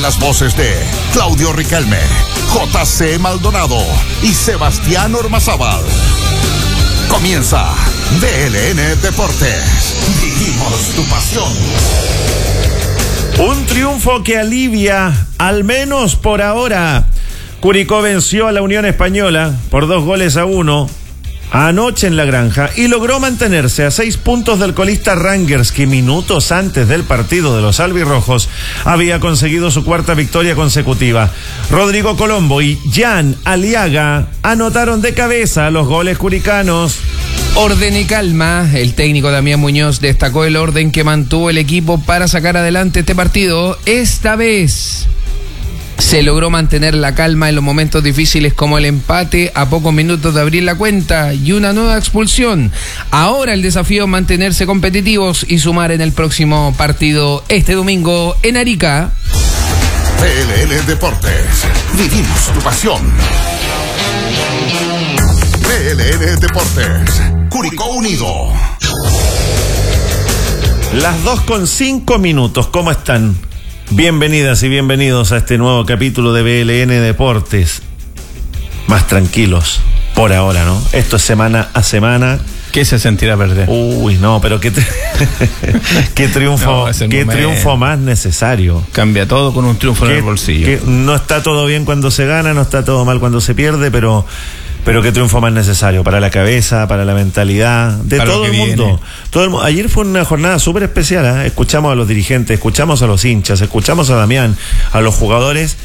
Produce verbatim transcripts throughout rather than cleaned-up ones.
las voces de Claudio Riquelme, J C Maldonado y Sebastián Ormazábal. Comienza D L N Deportes. Vivimos tu pasión. Un triunfo que alivia, al menos por ahora. Curicó venció a la Unión Española por dos goles a uno anoche en La Granja y logró mantenerse a seis puntos del colista Rangers, que minutos antes del partido de los albirrojos había conseguido su cuarta victoria consecutiva. Rodrigo Colombo y Jan Aliaga anotaron de cabeza los goles curicanos. Orden y calma. El técnico Damián Muñoz destacó el orden que mantuvo el equipo para sacar adelante este partido. Esta vez se logró mantener la calma en los momentos difíciles, como el empate a pocos minutos de abrir la cuenta y una nueva expulsión. Ahora el desafío es mantenerse competitivos y sumar en el próximo partido este domingo en Arica. D L N Deportes. Vivimos tu pasión. D L N Deportes. Curicó Unido. Las dos con cinco minutos. ¿Cómo están? Bienvenidas y bienvenidos a este nuevo capítulo de B L N Deportes. Más tranquilos, por ahora, ¿no? Esto es semana a semana. ¿Qué se sentirá perder? Uy, no, pero qué, tri- qué triunfo, no, qué triunfo más necesario. Cambia todo con un triunfo en el bolsillo. Que no está todo bien cuando se gana, no está todo mal cuando se pierde, pero... Pero qué triunfo más necesario para la cabeza, para la mentalidad, de para todo el mundo. Todo el mundo. Ayer fue una jornada súper especial, ¿eh? Escuchamos a los dirigentes, escuchamos a los hinchas, escuchamos a Damián, a los jugadores,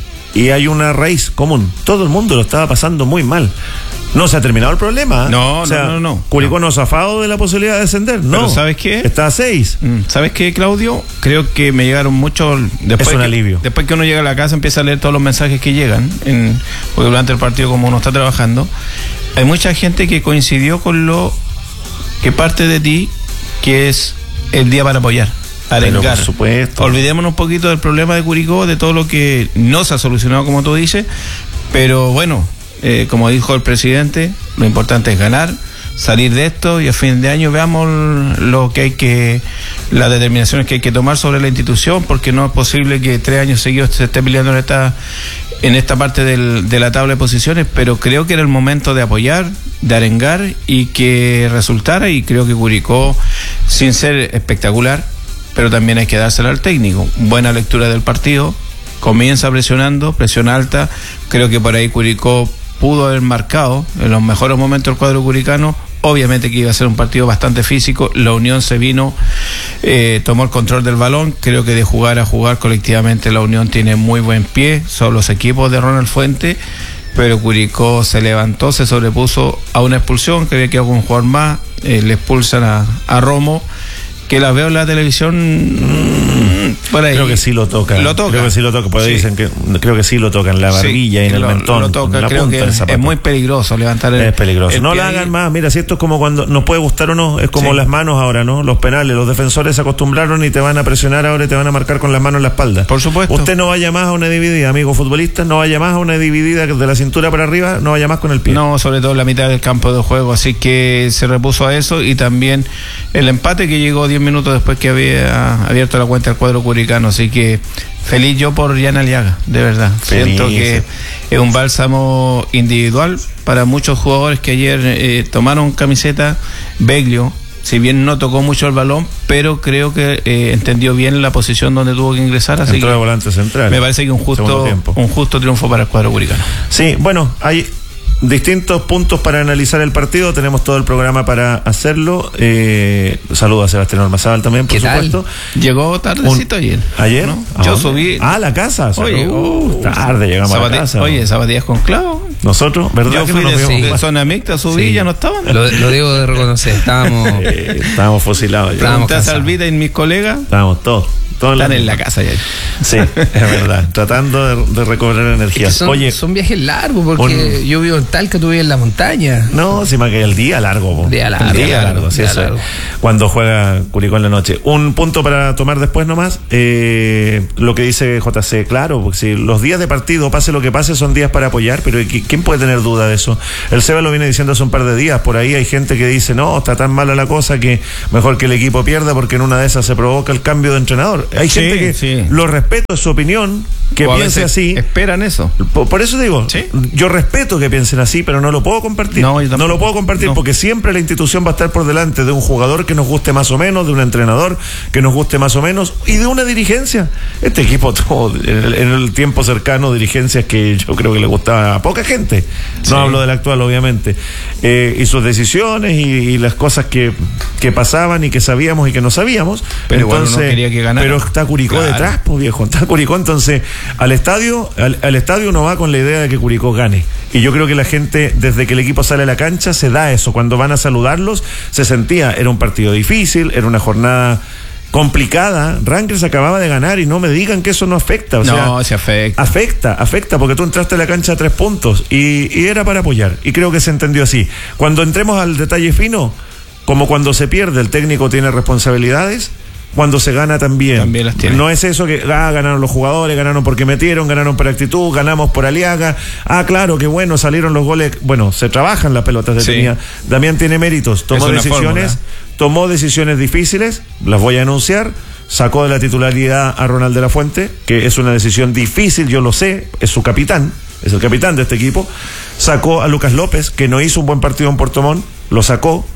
y hay una raíz común. Todo el mundo lo estaba pasando muy mal. No se ha terminado el problema. No, o sea, no, no, no. Curicó no zafado de la posibilidad de descender. No. Pero ¿sabes qué? Está a seis. ¿Sabes qué, Claudio? Creo que me llegaron muchos. Después es un que, alivio. Después que uno llega a la casa, empieza a leer todos los mensajes que llegan. En, porque durante el partido, como uno está trabajando, hay mucha gente que coincidió con lo que parte de ti, que es el día para apoyar. Arengar. Pero por supuesto. Olvidémonos un poquito del problema de Curicó, de todo lo que no se ha solucionado, como tú dices. Pero bueno, eh, como dijo el presidente, lo importante es ganar, salir de esto y a fin de año veamos lo que hay que, las determinaciones que hay que tomar sobre la institución, porque no es posible que tres años seguidos se esté peleando en esta, en esta parte del, de la tabla de posiciones. Pero creo que era el momento de apoyar, de arengar y que resultara, y creo que Curicó, sin ser espectacular, pero también hay que dársela al técnico. Buena lectura del partido, comienza presionando, presión alta. Creo que por ahí Curicó pudo haber marcado en los mejores momentos el cuadro curicano. Obviamente que iba a ser un partido bastante físico. La Unión se vino, eh, tomó el control del balón. Creo que de jugar a jugar colectivamente la Unión tiene muy buen pie. Son los equipos de Ronald Fuente, pero Curicó se levantó, se sobrepuso a una expulsión. Creo que algún jugador más, eh, le expulsan a, a Romo, que la veo en la televisión, mmm, por ahí. Creo que sí lo toca. Lo toca. Creo que sí lo toca, porque sí. Dicen que creo que sí lo toca en la barbilla, sí, y en lo, el mentón. Lo toca, en la creo punta que del zapato. Es muy peligroso levantar el. Es peligroso. El no la hagan más. Mira, si esto es como cuando nos puede gustar o no, es como sí. Las manos ahora, ¿no? Los penales, los defensores se acostumbraron y te van a presionar ahora y te van a marcar con las manos en la espalda. Por supuesto. Usted no vaya más a una dividida, amigo futbolista, no vaya más a una dividida de la cintura para arriba, no vaya más con el pie. No, sobre todo en la mitad del campo de juego, así que se repuso a eso, y también el empate que llegó diez minutos después que había abierto la cuenta del cuadro curicano, así que feliz yo por Jan Aliaga, de verdad. Feliz. Siento que es un bálsamo individual para muchos jugadores que ayer eh, tomaron camiseta. Beglio, si bien no tocó mucho el balón, pero creo que eh, entendió bien la posición donde tuvo que ingresar, así entró que de volante central. Me parece que un justo, un justo triunfo para el cuadro curicano. Sí, bueno, hay distintos puntos para analizar el partido. Tenemos todo el programa para hacerlo. Eh, saludo a Sebastián Ormazábal también, por supuesto. Tal? Llegó tardecito Un, ayer. ¿Ayer? ¿No? Yo dónde? subí. Ah, a la casa. Oye, uh, tarde llegamos Sabati- a la casa. Oye, zapatillas con clavo. Nosotros, ¿verdad? Yo que fui no nos de, vimos de más? zona mixta, subí y Sí. ya no estaban. Lo, lo debo de reconocer, estábamos. Eh, estábamos fusilados. ya. Estábamos Pregunté a Salvita y mis colegas. Estábamos todos. todos Están en la casa ya. Sí, es verdad. Tratando de, de recobrar energía. Es que son, Oye, son viajes largos, porque un, yo vivo en Talca, tú vives en la montaña. No, si me cae el día largo. Po. Día largo. El día largo, sí, día eso largo. es. Cuando juega Curicó en la noche. Un punto para tomar después nomás. Eh, lo que dice J C, claro, porque si los días de partido, pase lo que pase, son días para apoyar, pero ¿quién puede tener duda de eso? El Seba lo viene diciendo hace un par de días. Por ahí hay gente que dice, no, está tan mala la cosa que mejor que el equipo pierda, porque en una de esas se provoca el cambio de entrenador. Por, hay Sí, gente que sí. lo respeto, es su opinión, que O a piense veces así. Esperan eso. Por, por eso digo, Sí. yo respeto que piensen así, pero no lo puedo compartir. No, yo tampoco. lo puedo compartir No. porque siempre la institución va a estar por delante de un jugador que nos guste más o menos, de un entrenador que nos guste más o menos y de una dirigencia. Este equipo tuvo en el, en el tiempo cercano dirigencias que yo creo que le gustaba a poca gente. No Sí. hablo del actual, obviamente. Eh, y sus decisiones y, y las cosas que, que pasaban y que sabíamos y que no sabíamos. Pero igual uno quería que ganara. Pero está Curicó Claro. detrás, pues viejo, está Curicó. Entonces, al estadio, al, al estadio uno va con la idea de que Curicó gane. Y yo creo que la gente, desde que el equipo sale a la cancha, se da eso. Cuando van a saludarlos, se sentía, era un partido difícil, era una jornada complicada. Rangers acababa de ganar y no me digan que eso no afecta. O No, sea, se afecta. Afecta, afecta, porque tú entraste a la cancha a tres puntos y, y era para apoyar. Y creo que se entendió así. Cuando entremos al detalle fino, como cuando se pierde, el técnico tiene responsabilidades. Cuando se gana también. También las tiene. No es eso que, ah, ganaron los jugadores, ganaron porque metieron, ganaron por actitud, ganamos por Aliaga. Ah, claro, que bueno, salieron los goles. Bueno, se trabajan las pelotas de Sí. tenía. Damián tiene méritos, tomó Es una decisiones, fórmula. tomó decisiones difíciles, las voy a anunciar. Sacó de la titularidad a Ronald de la Fuente, que es una decisión difícil, yo lo sé, es su capitán, es el capitán de este equipo. Sacó a Lucas López, que no hizo un buen partido en Puerto Montt, lo sacó.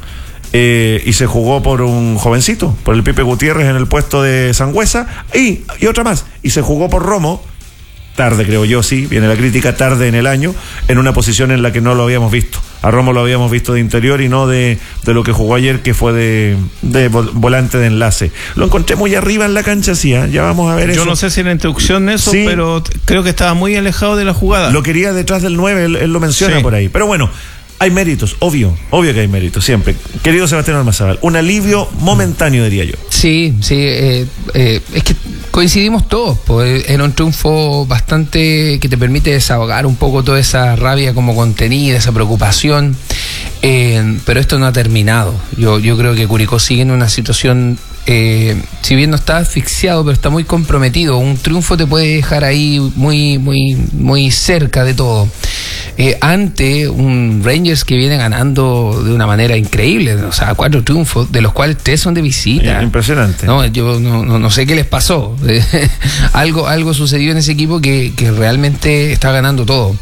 Eh, y se jugó por un jovencito, por el Pipe Gutiérrez en el puesto de Sangüesa, y, y otra más, y se jugó por Romo, tarde creo yo, sí, viene la crítica, tarde en el año, en una posición en la que no lo habíamos visto. A Romo lo habíamos visto de interior y no de, de lo que jugó ayer, que fue de, de vol- volante de enlace. Lo encontré muy arriba en la cancha, sí, ¿eh? Ya vamos a ver Yo eso. no sé si en la introducción eso, Sí. pero t- creo que estaba muy alejado de la jugada. Lo quería detrás del nueve, él, él lo menciona Sí. por ahí. Pero bueno, hay méritos, obvio, obvio que hay méritos, siempre. Querido Sebastián Ormazábal, un alivio momentáneo, diría yo. Sí, sí, eh, eh, es que coincidimos todos, pues era un triunfo bastante que te permite desahogar un poco toda esa rabia como contenida, esa preocupación, eh, pero esto no ha terminado. Yo, yo creo que Curicó sigue en una situación, eh, si bien no está asfixiado, pero está muy comprometido. Un triunfo te puede dejar ahí muy, muy, muy cerca de todo. Eh, ante un Rangers que viene ganando de una manera increíble, o sea, cuatro triunfos, de los cuales tres son de visita. Eh, impresionante. No, yo no, no, no sé qué les pasó. algo, algo sucedió en ese equipo que, que realmente está ganando todo.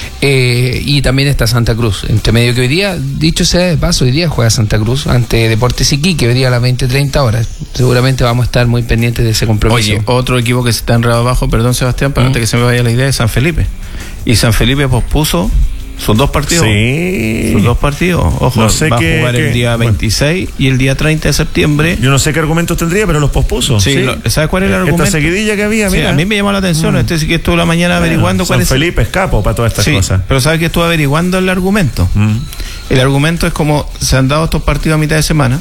Eh, y también está Santa Cruz, entre medio, que hoy día, dicho sea de paso, hoy día juega Santa Cruz ante Deportes Iquique, hoy día a las veinte treinta horas. Seguramente vamos a estar muy pendientes de ese compromiso. Oye, otro equipo que se está enredado abajo, perdón Sebastián, para ¿Mm? antes que se me vaya la idea, es San Felipe. Y San Felipe pospuso sus dos partidos. Sí. Sus dos partidos. Ojo, No sé va qué- a jugar qué- el día bueno. veintiséis y el día treinta de septiembre. Yo no sé qué argumentos tendría, pero los pospuso. Sí, lo- ¿sabe cuál es el argumento? Esta seguidilla que había, Sí, mira. a mí me llamó la atención. Este sí que estuvo la mañana averiguando cuál San es. Felipe es capo para todas estas Sí, cosas. pero ¿sabe que estuvo averiguando el argumento? Mm. El argumento es como se han dado estos partidos a mitad de semana.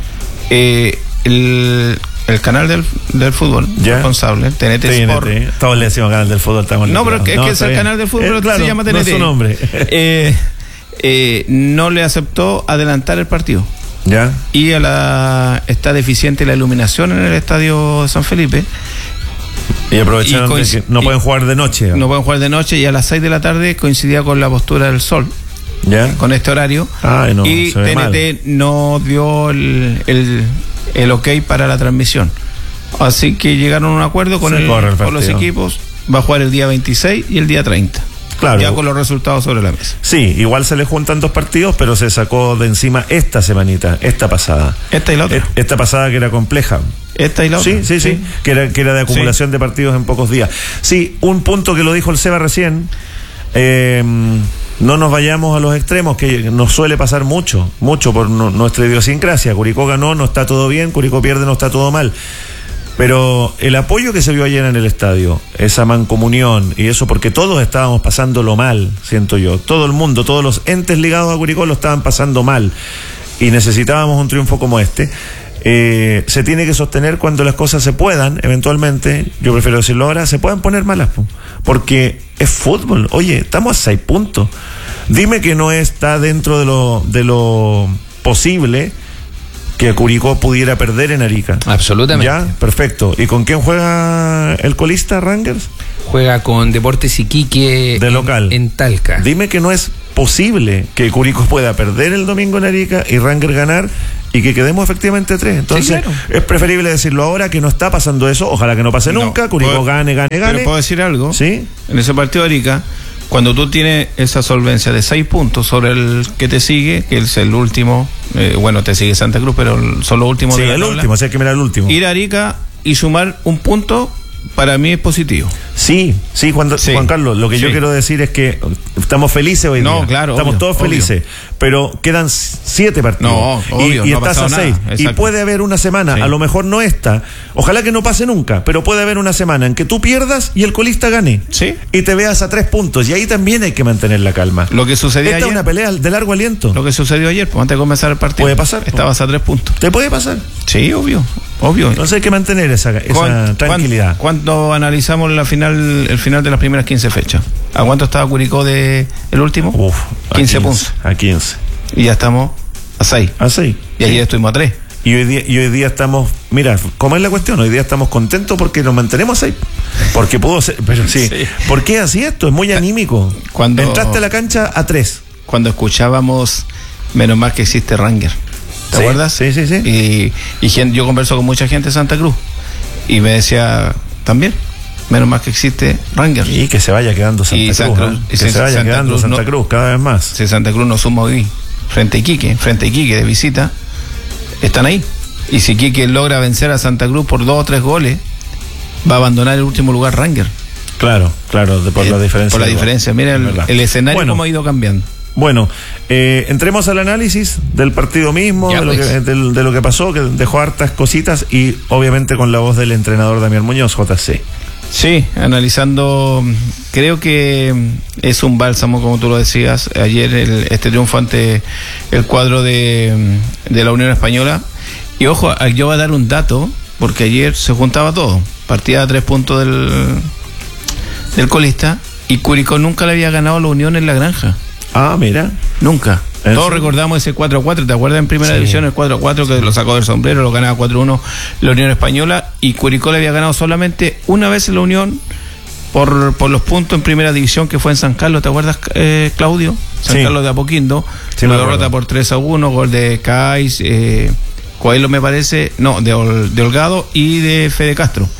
Eh, el, el canal del, del fútbol Ya. responsable, T N T T N T. Sport. Todos le decimos canal del fútbol. Estamos No, pero es que, no, es, que es está el bien. canal del fútbol, Eh, pero claro, se llama T no N T. es su nombre. Eh, eh, no le aceptó adelantar el partido. Ya. Y a la, está deficiente la iluminación en el estadio de San Felipe. Y aprovecharon Y de coinc- que no y- pueden jugar de noche. No pueden jugar de noche y a las seis de la tarde coincidía con la postura del sol. Ya. Con este horario. Ay, no, y se ve T N T no dio el, el, el ok para la transmisión. Así que llegaron a un acuerdo con, Se el, corre el con los partido. equipos. Va a jugar el día veintiséis y el día treinta. Claro. Ya con los resultados sobre la mesa. Sí, igual se le juntan dos partidos, pero se sacó de encima esta semanita, esta pasada. Esta y la otra. Et- Esta pasada que era compleja. Esta y la otra. Sí, sí, sí, que era, que era de acumulación de partidos en pocos días. Sí, un punto que lo dijo el Seba recién, eh, no nos vayamos a los extremos, que nos suele pasar mucho, mucho por no- nuestra idiosincrasia. Curicó ganó, no está todo bien, Curicó pierde, no está todo mal. Pero el apoyo que se vio ayer en el estadio, esa mancomunión y eso, porque todos estábamos pasándolo mal, siento yo. Todo el mundo, todos los entes ligados a Curicó lo estaban pasando mal. Y necesitábamos un triunfo como este. Eh, se tiene que sostener cuando las cosas se puedan, eventualmente, yo prefiero decirlo ahora, se puedan poner malas, po, porque es fútbol. Oye, estamos a seis puntos. Dime que no está dentro de lo, de lo posible que Curicó pudiera perder en Arica. Absolutamente. Ya, perfecto. ¿Y con quién juega el colista Rangers? Juega con Deportes Iquique De en- local. En, Talca. Dime que no es posible que Curicó pueda perder el domingo en Arica y Rangers ganar y que quedemos efectivamente tres. Entonces, Sí, claro. es preferible decirlo ahora, que no está pasando eso. Ojalá que no pase No, nunca. Curicó puedo- gane, gane, gane. Pero puedo decir algo. ¿Sí? En ese partido de Arica, cuando tú tienes esa solvencia de seis puntos sobre el que te sigue, que es el último, eh, bueno, te sigue Santa Cruz, pero son los últimos Sí, de la el tabla, último, o sea, hay que mirar el último. ir a Arica y sumar un punto, para mí es positivo. Sí, sí, Juan, Sí. Juan Carlos, lo que yo Sí. quiero decir es que estamos felices hoy No, día. claro, Estamos obvio, todos obvio. felices, pero quedan siete partidos. No, obvio, y, y no ha estás a pasado seis. nada, Y exacto. puede haber una semana, Sí. a lo mejor no esta, ojalá que no pase nunca, pero puede haber una semana en que tú pierdas y el colista gane. Sí. Y te veas a tres puntos, y ahí también hay que mantener la calma. Lo que sucedió Esta es ayer, una pelea de largo aliento. lo que sucedió ayer, pues antes de comenzar el partido, Puede pasar, pues. estabas a tres puntos. Te puede pasar. Sí, obvio, obvio. Entonces hay que mantener esa, esa ¿Cuán- tranquilidad. cuán- Cuando analizamos la final, el final de las primeras quince fechas, ¿a cuánto estaba Curicó de el último? Uf, a quince puntos. A quince. Y ya estamos a seis. A seis. Y ayer estuvimos a tres. Y hoy día, y hoy día estamos, mira, ¿cómo es la cuestión? Hoy día estamos contentos porque nos mantenemos ahí. Porque pudo ser, pero sí. Sí. ¿Por qué así esto? Es muy anímico. Cuando- Entraste a la cancha a tres. Cuando escuchábamos, menos mal que existe Ranger. ¿Te Sí, acuerdas? sí, sí, sí. Y, y gen- yo converso con mucha gente de Santa Cruz. Y me decía también, menos mal que existe Ranger. Y que se vaya quedando Santa Y Cruz. Santa Cruz- ¿eh? y Que si se vaya Santa quedando Cruz Santa no- Cruz cada vez más. Si Santa Cruz no suma hoy frente a Iquique, frente a Iquique de visita, están ahí. Y si Iquique logra vencer a Santa Cruz por dos o tres goles, va a abandonar el último lugar Ranger. Claro, claro, de- por Eh, la diferencia. Por la de gol. diferencia. Mira Es el, verdad. el escenario Bueno. cómo ha ido cambiando. Bueno, eh, entremos al análisis del partido mismo, Ya, de lo, pues. que, del- de lo que pasó, que dejó hartas cositas, y obviamente con la voz del entrenador Damián Muñoz, J C. Sí, analizando, creo que es un bálsamo, como tú lo decías, ayer el- este triunfo ante el cuadro de, de la Unión Española. Y ojo, yo voy a dar un dato, porque ayer se juntaba todo. Partida a tres puntos del, del colista, y Curicó nunca le había ganado a la Unión en la Granja. Ah, mira. Nunca. ¿En Todos serio? recordamos ese cuatro a cuatro, ¿te acuerdas en primera Sí. división el cuatro a cuatro que lo sacó del sombrero, lo ganaba cuatro a uno la Unión Española, y Curicó le había ganado solamente una vez en la Unión por, por los puntos en primera división, que fue en San Carlos, ¿te acuerdas, eh, Claudio? San Sí. Carlos de Apoquindo, Sí, lo me derrota acuerdo. por tres a uno, gol de Cais, eh, Coelho me parece, no, de, Ol- de Holgado y de Fede Castro.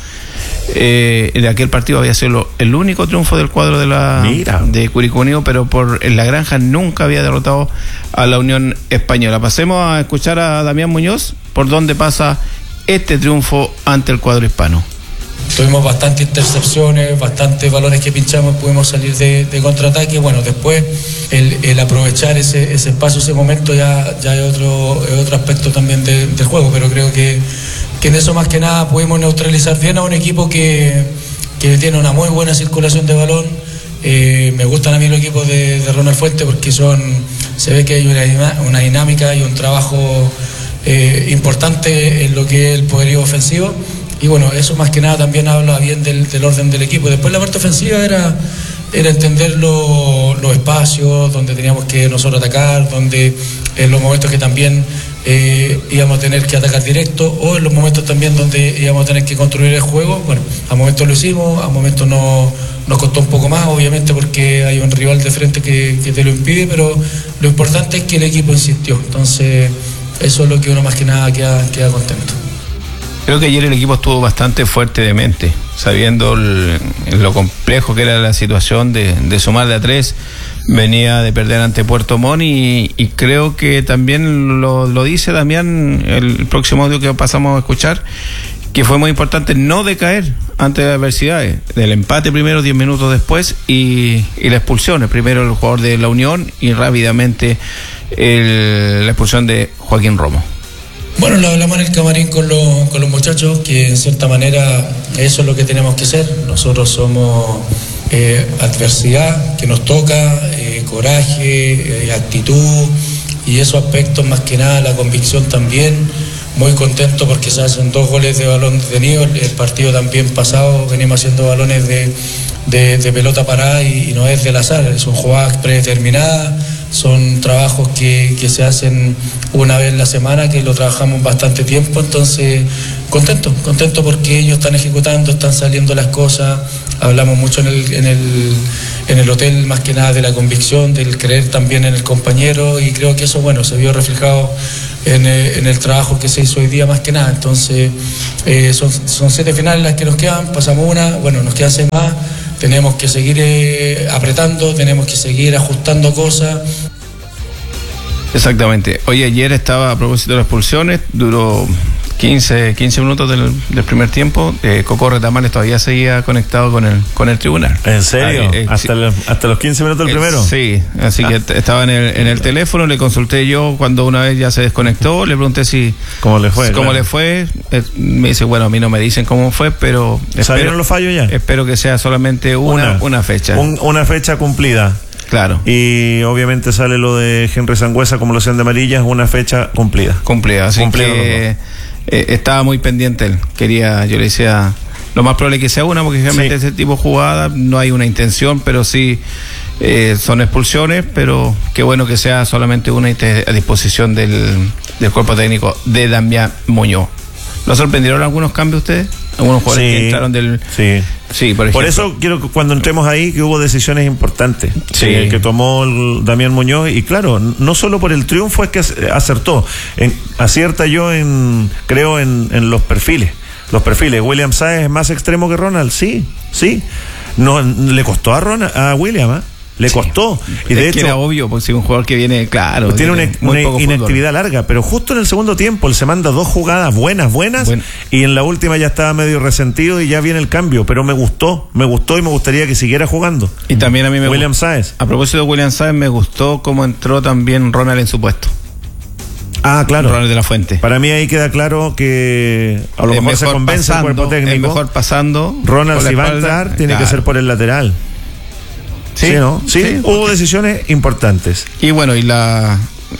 Eh, de aquel partido había sido lo- el único triunfo del cuadro de la Mira. de Curicó Unido, pero por en la Granja nunca había derrotado a la Unión Española. Pasemos a escuchar a Damián Muñoz por dónde pasa este triunfo ante el cuadro hispano. Tuvimos bastantes intercepciones, bastantes balones que pinchamos, pudimos salir de, de contraataque. Bueno, después el, el aprovechar ese, ese espacio, ese momento ya, ya es otro, es otro aspecto también de- del juego, pero creo que, que en eso más que nada pudimos neutralizar bien a un equipo que, que tiene una muy buena circulación de balón. Eh, me gustan a mí los equipos de, de Ronald Fuente porque son, se ve que hay una, dina- una dinámica y un trabajo eh, importante en lo que es el poderío ofensivo. Y bueno, eso más que nada también habla bien del, del orden del equipo. Después la parte ofensiva era, era entender lo- los espacios donde teníamos que nosotros atacar, donde en los momentos que también eh, íbamos a tener que atacar directo, o en los momentos también donde íbamos a tener que construir el juego. Bueno, a momentos lo hicimos, a momentos no, nos costó un poco más, obviamente porque hay un rival de frente que, que te lo impide, pero lo importante es que el equipo insistió. Entonces eso es lo que uno más que nada queda, queda contento. Creo que ayer el equipo estuvo bastante fuerte de mente, sabiendo el- lo complejo que era la situación de, de sumar de a tres. Venía de perder ante Puerto Montt y, y creo que también lo, lo dice Damián, el próximo audio que pasamos a escuchar, que fue muy importante no decaer ante las adversidades. Del empate primero, diez minutos después, y, y la expulsión. Primero el jugador de la Unión y rápidamente el- la expulsión de Joaquín Romo. Bueno, lo hablamos en el camarín con los, con los muchachos, que en cierta manera eso es lo que tenemos que hacer. Nosotros somos eh, adversidad que nos toca, eh, coraje, eh, actitud, y esos aspectos más que nada, la convicción también. Muy contento porque se hacen dos goles de balón detenido. El, el partido también pasado venimos haciendo balones de, de, de pelota parada y, y no es del azar, son jugadas predeterminadas, son trabajos que, que se hacen una vez en la semana, que lo trabajamos bastante tiempo, entonces contento, contento porque ellos están ejecutando, están saliendo las cosas. Hablamos mucho en el, en el, en el hotel, más que nada de la convicción, del creer también en el compañero, y creo que eso, bueno, se vio reflejado en, en el trabajo que se hizo hoy día más que nada. Entonces eh, son, son siete finales las que nos quedan, pasamos una, bueno, nos quedan seis más, tenemos que seguir eh, apretando, tenemos que seguir ajustando cosas. Exactamente. Oye, ayer estaba, a propósito de las expulsiones, duró quince, quince minutos del, del primer tiempo. eh, Coco Retamales todavía seguía conectado con el con el tribunal. ¿En serio? Ah, eh, ¿Hasta, sí. el, ¿Hasta los quince minutos del Eh, primero? Sí, así que t- estaba en el, en el teléfono, le consulté yo cuando una vez ya se desconectó, le pregunté si ¿Cómo le fue? cómo Claro. le fue. Eh, me dice, bueno, a mí no me dicen cómo fue, pero ¿Salieron espero, los fallos ya? espero que sea solamente una, una fecha. Un- una fecha cumplida. Claro. Y obviamente sale lo de Henry Sangüesa como lo sean de amarillas, una fecha cumplida. Cumplida, así Cumplido que eh, estaba muy pendiente él. Quería, yo le decía, lo más probable es que sea una, porque realmente Sí. ese tipo de jugada no hay una intención, pero sí eh, son expulsiones, pero qué bueno que sea solamente una y esté a disposición del, del cuerpo técnico de Damián Muñoz. ¿Lo sorprendieron algunos cambios ustedes? Algunos jugadores Sí, que entraron del... Sí. Sí, por ejemplo. Por eso quiero que cuando entremos ahí que hubo decisiones importantes Sí. eh, que tomó el Damián Muñoz, y claro, no solo por el triunfo es que acertó, en, acierta yo en creo en, en los perfiles. Los perfiles, William Sáez es más extremo que Ronald, sí, sí. No le costó a Ronald, a William, ¿eh? Le Sí. costó. Y de es que hecho era obvio, porque si un jugador que viene, claro, tiene una, muy una poco inactividad larga, pero justo en el segundo tiempo él se manda dos jugadas buenas, buenas, Bueno. y en la última ya estaba medio resentido y ya viene el cambio, pero me gustó, me gustó y me gustaría que siguiera jugando. Y también a mí me William gustó. Sáez. A propósito de William Sáez, me gustó cómo entró también Ronald en su puesto. Ah, claro. Ronald de la Fuente. Para mí ahí queda claro que a lo Es mejor se convence el cuerpo técnico. es mejor pasando. Ronald, con la si va a espalda, entrar, tiene claro. que ser por el lateral. Sí, Sí, ¿no? Sí, sí, hubo porque- decisiones importantes. Y bueno, y la,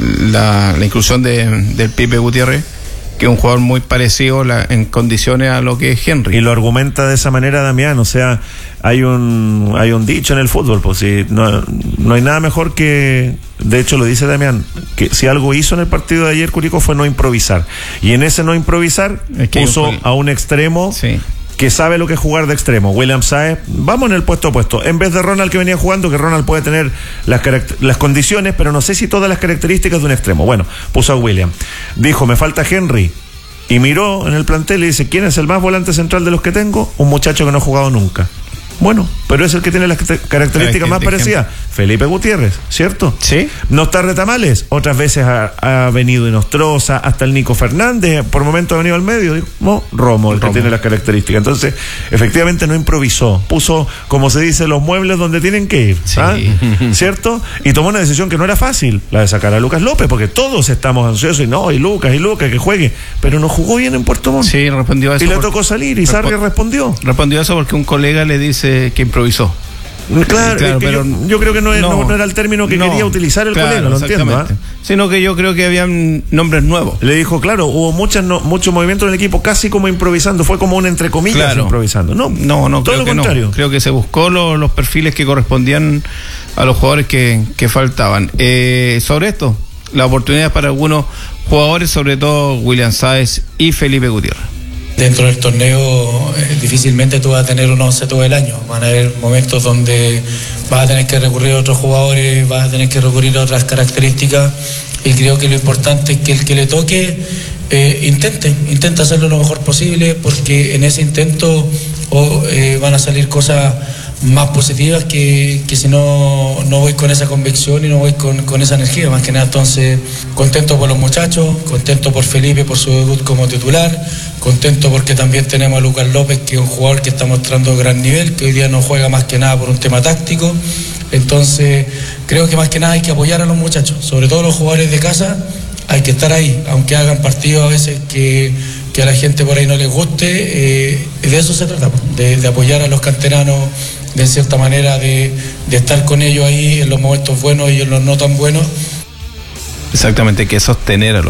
la, la inclusión de, del Pipe Gutiérrez, que es un jugador muy parecido la, en condiciones a lo que es Henry. Y lo argumenta de esa manera Damián, o sea, hay un hay un dicho en el fútbol, pues si no, no hay nada mejor que, de hecho lo dice Damián, que si algo hizo en el partido de ayer Curicó fue no improvisar. Y en ese no improvisar Es que puso hay un- a un extremo Sí. que sabe lo que es jugar de extremo. William Sáez, vamos en el puesto opuesto. En vez de Ronald que venía jugando, que Ronald puede tener las, caract- las condiciones, pero no sé si todas las características de un extremo. Bueno, puso a William. Dijo, me falta Henry. Y miró en el plantel y dice, ¿quién es el más volante central de los que tengo? Un muchacho que no ha jugado nunca. Bueno, pero es el que tiene las te- características más parecidas. Felipe Gutiérrez, ¿cierto? Sí. No está Retamales, otras veces ha, ha venido Inostroza, hasta el Nico Fernández, por momentos ha venido al medio, digo, no, Romo, el Romo. que tiene las características. Entonces, efectivamente no improvisó, puso, como se dice, los muebles donde tienen que ir, Sí. ¿ah? ¿Cierto? Y tomó una decisión que no era fácil, la de sacar a Lucas López, porque todos estamos ansiosos, y no, y Lucas, y Lucas, que juegue, pero no jugó bien en Puerto Montt. Sí, respondió a eso. Y le por- tocó salir, y Sarri respo- respondió. Respondió a eso porque un colega le dice que improvisó. Claro, Claro, es que pero yo, yo creo que no, es- no- no era el término que no, quería utilizar el claro, colega, lo entiendo. ¿ah? exactamente. Sino que yo creo que habían nombres nuevos. Le dijo, claro, hubo muchas no, mucho movimiento en el equipo, casi como improvisando, fue como un entre comillas Claro. improvisando. No, No, no, todo creo lo que contrario. no. Creo que se buscó lo- los perfiles que correspondían a los jugadores que, que faltaban. Eh, sobre esto, la oportunidad para algunos jugadores, sobre todo William Sáez y Felipe Gutiérrez. Dentro del torneo eh, difícilmente tú vas a tener un once todo el año. Van a haber momentos donde vas a tener que recurrir a otros jugadores, vas a tener que recurrir a otras características, y creo que lo importante es que el que le toque eh, intente, intente hacerlo lo mejor posible, porque en ese intento oh, eh, van a salir cosas más positivas que, que si no, no voy con esa convicción y no voy con, con esa energía, más que nada. Entonces, contento por los muchachos, contento por Felipe por su debut como titular, contento porque también tenemos a Lucas López, que es un jugador que está mostrando gran nivel, que hoy día no juega más que nada por un tema táctico. Entonces, creo que más que nada hay que apoyar a los muchachos, sobre todo los jugadores de casa, hay que estar ahí, aunque hagan partidos a veces que, que a la gente por ahí no les guste, eh, de eso se trata, de, de apoyar a los canteranos, de cierta manera, de, de estar con ellos ahí en los momentos buenos y en los no tan buenos. Exactamente, que sostener a los,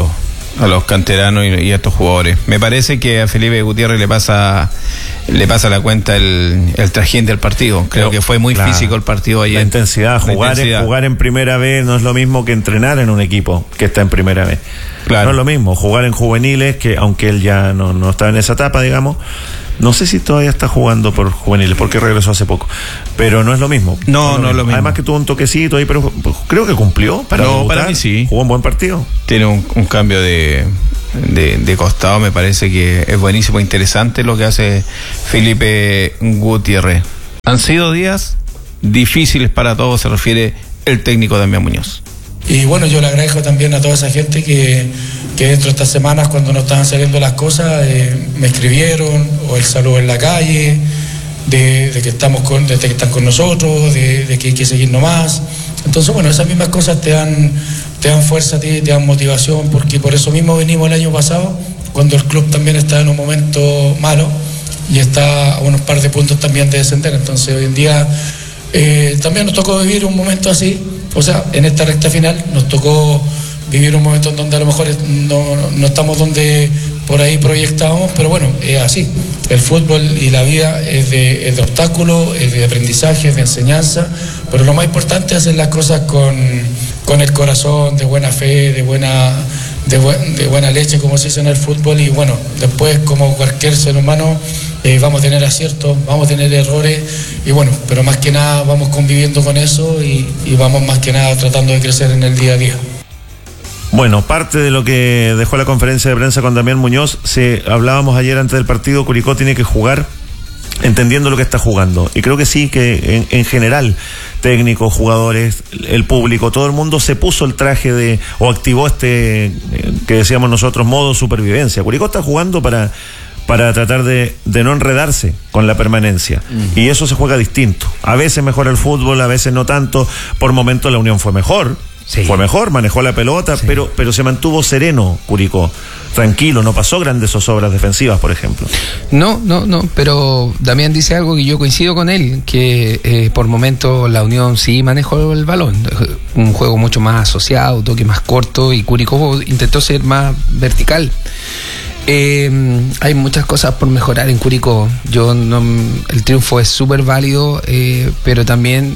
a los canteranos y, y a estos jugadores. Me parece que a Felipe Gutiérrez le pasa le pasa la cuenta el, el trajín del partido. Creo Pero, que fue muy claro, físico el partido ayer. La intensidad, jugar, la intensidad. En, jugar en primera vez no es lo mismo que entrenar en un equipo que está en primera vez. Claro. No es lo mismo jugar en juveniles, que aunque él ya no, no está en esa etapa, digamos. No sé si todavía está jugando por juveniles, porque regresó hace poco. Pero no es lo mismo. No, no, no es lo mismo. Además que tuvo un toquecito ahí, pero creo que cumplió para No, debutar. para mí sí. Jugó un buen partido. Tiene un, un cambio de, de, de costado, me parece que es buenísimo, interesante lo que hace Felipe Gutiérrez. Han sido días difíciles para todos, se refiere el técnico Damián Muñoz. Y bueno, yo le agradezco también a toda esa gente que, que dentro de estas semanas, cuando no estaban saliendo las cosas, eh, me escribieron, o el saludo en la calle, de, de que estamos con, de que están con nosotros, de, de que hay que seguir nomás. Entonces, bueno, esas mismas cosas te dan, te dan fuerza, te, te dan motivación, porque por eso mismo venimos el año pasado, cuando el club también está en un momento malo y está a unos par de puntos también de descender. Entonces, hoy en día eh, también nos tocó vivir un momento así. O sea, en esta recta final nos tocó vivir un momento en donde a lo mejor no, no estamos donde por ahí proyectábamos, pero bueno, es así. El fútbol y la vida es de, es de obstáculos, es de aprendizaje, es de enseñanza, pero lo más importante es hacer las cosas con, con el corazón, de buena fe, de buena, de, buen, de buena leche, como se dice en el fútbol, y bueno, después, como cualquier ser humano, Eh, vamos a tener aciertos, vamos a tener errores, y bueno, pero más que nada vamos conviviendo con eso y, y vamos más que nada tratando de crecer en el día a día. Bueno, parte de lo que dejó la conferencia de prensa con Damián Muñoz, se hablábamos ayer antes del partido, Curicó tiene que jugar entendiendo lo que está jugando, y creo que sí, que en, en general, técnicos, jugadores, el público, todo el mundo se puso el traje de, o activó este, eh, que decíamos nosotros, modo supervivencia. Curicó está jugando para para tratar de, de no enredarse con la permanencia. Mm. Y eso se juega distinto. A veces mejora el fútbol, a veces no tanto. Por momentos la Unión fue mejor. Sí. Fue mejor, manejó la pelota, sí. pero, pero se mantuvo sereno, Curicó. Tranquilo, no pasó grandes zozobras defensivas, por ejemplo. No, no, no, pero Damián dice algo que yo coincido con él, que eh, por momentos la Unión sí manejó el balón. Un juego mucho más asociado, toque más corto, y Curicó intentó ser más vertical. Eh, hay muchas cosas por mejorar en Curicó. Yo no, el triunfo es súper válido, eh, pero también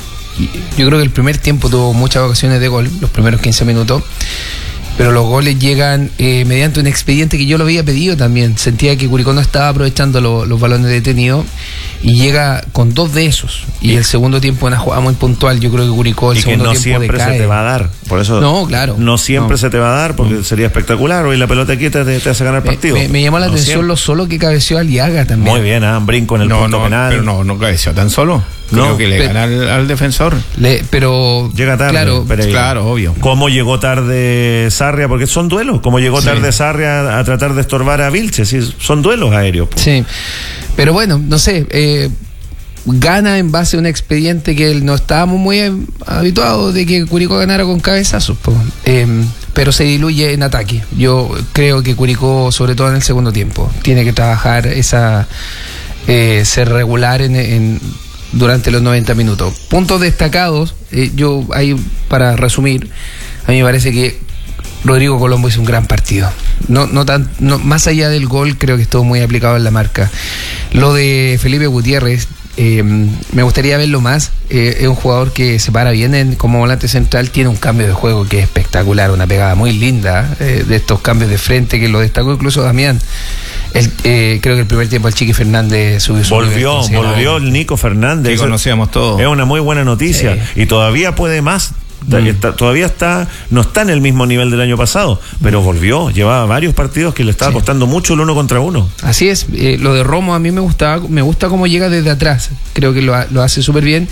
yo creo que el primer tiempo tuvo muchas ocasiones de gol, los primeros quince minutos, pero los goles llegan eh, mediante un expediente que yo lo había pedido también. Sentía que Curicó no estaba aprovechando lo, los balones detenidos, y llega con dos de esos, y sí. El segundo tiempo una jugada muy puntual. Yo creo que Curicó el y segundo que no tiempo siempre decae. Se te va a dar, por eso no, claro, no siempre no. se te va a dar, porque no. sería espectacular. Hoy la pelota quieta te, te hace ganar el partido. Me, me, me llamó la no atención siempre. Lo solo que cabeció Aliaga también. Muy bien, ¿eh? Un brinco en el no, punto no, penal. Pero no, no cabeció tan solo. Creo no, que le gana al, al defensor. Le, pero llega tarde. Claro, claro, obvio. ¿Cómo llegó tarde Sarria? Porque son duelos. ¿Cómo llegó sí. tarde Sarria a, a tratar de estorbar a Vilches? Sí, son duelos aéreos. Po. Sí, pero bueno, no sé. Eh, gana en base a un expediente que no estábamos muy habituados de que Curicó ganara con cabezazos. Po. Eh, pero se diluye en ataque. Yo creo que Curicó, sobre todo en el segundo tiempo, tiene que trabajar esa... Eh, ser regular en, en durante los noventa minutos. Puntos destacados, eh, yo ahí para resumir, a mí me parece que Rodrigo Colombo hizo un gran partido. No, no tan, no, más allá del gol, creo que estuvo muy aplicado en la marca. Lo de Felipe Gutiérrez, eh, me gustaría verlo más. Eh, es un jugador que se para bien en, como volante central, tiene un cambio de juego que es espectacular, una pegada muy linda, eh, de estos cambios de frente que lo destacó incluso Damián. El, eh, creo que el primer tiempo el Chiqui Fernández subió su volvió, nivel, volvió el Nico Fernández. Que conocíamos todos. Es una muy buena noticia. Sí. Y todavía puede más. Mm. Está, todavía está, no está en el mismo nivel del año pasado, pero mm. volvió. Llevaba varios partidos que le estaba sí. costando mucho el uno contra uno. Así es. Eh, lo de Romo a mí me gustaba, me gusta cómo llega desde atrás. Creo que lo, lo hace súper bien.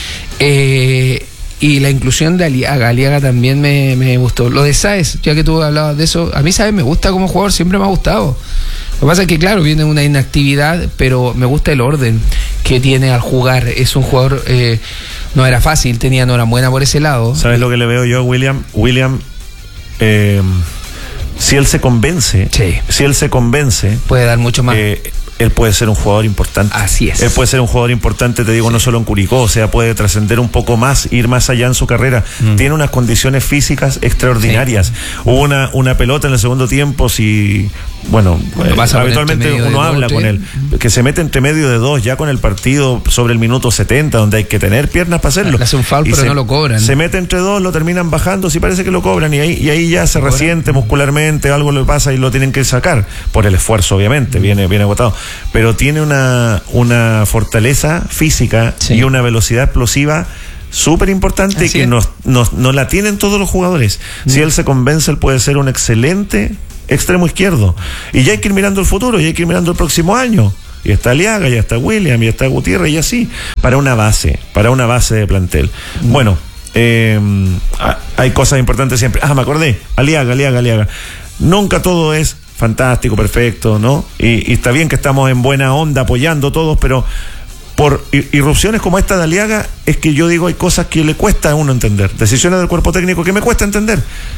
Eh, Y la inclusión de Aliaga, Aliaga también me, me gustó. Lo de Sáez, ya que tú hablabas de eso, a mí Sáez me gusta como jugador, siempre me ha gustado. Lo que pasa es que, claro, viene una inactividad, pero me gusta el orden que tiene al jugar. Es un jugador, eh, no era fácil, tenía enhorabuena por ese lado. ¿Sabes lo que le veo yo a William? William, eh, si él se convence, sí. si él se convence, puede dar mucho más. Eh, él puede ser un jugador importante. Así es. Él puede ser un jugador importante, te digo, sí. no solo en Curicó, o sea, puede trascender un poco más, ir más allá en su carrera. Mm. Tiene unas condiciones físicas extraordinarias. Sí. Hubo una, una pelota en el segundo tiempo, si, bueno, eh, habitualmente uno habla con él, que se mete entre medio de dos, ya con el partido sobre el minuto setenta, donde hay que tener piernas para hacerlo. Le hace un foul, pero se, no lo cobran. Se mete entre dos, lo terminan bajando, si parece que lo cobran, y ahí, y ahí ya se resiente muscularmente, algo le pasa y lo tienen que sacar, por el esfuerzo, obviamente, viene, viene agotado. Pero tiene una, una fortaleza física sí. y una velocidad explosiva súper importante que no, no, no la tienen todos los jugadores. Mm. Si él se convence, él puede ser un excelente extremo izquierdo. Y ya hay que ir mirando el futuro, ya hay que ir mirando el próximo año. Y está Aliaga, ya está William, ya está Gutiérrez, y así, para una base, para una base de plantel. Mm. Bueno, eh, hay cosas importantes siempre. Ah, me acordé, Aliaga, Aliaga, Aliaga. Nunca todo es fantástico, perfecto, ¿no? Y, y está bien que estamos en buena onda apoyando todos, pero por irrupciones como esta de Aliaga, es que yo digo, hay cosas que le cuesta a uno entender, decisiones del cuerpo técnico que me cuesta entender.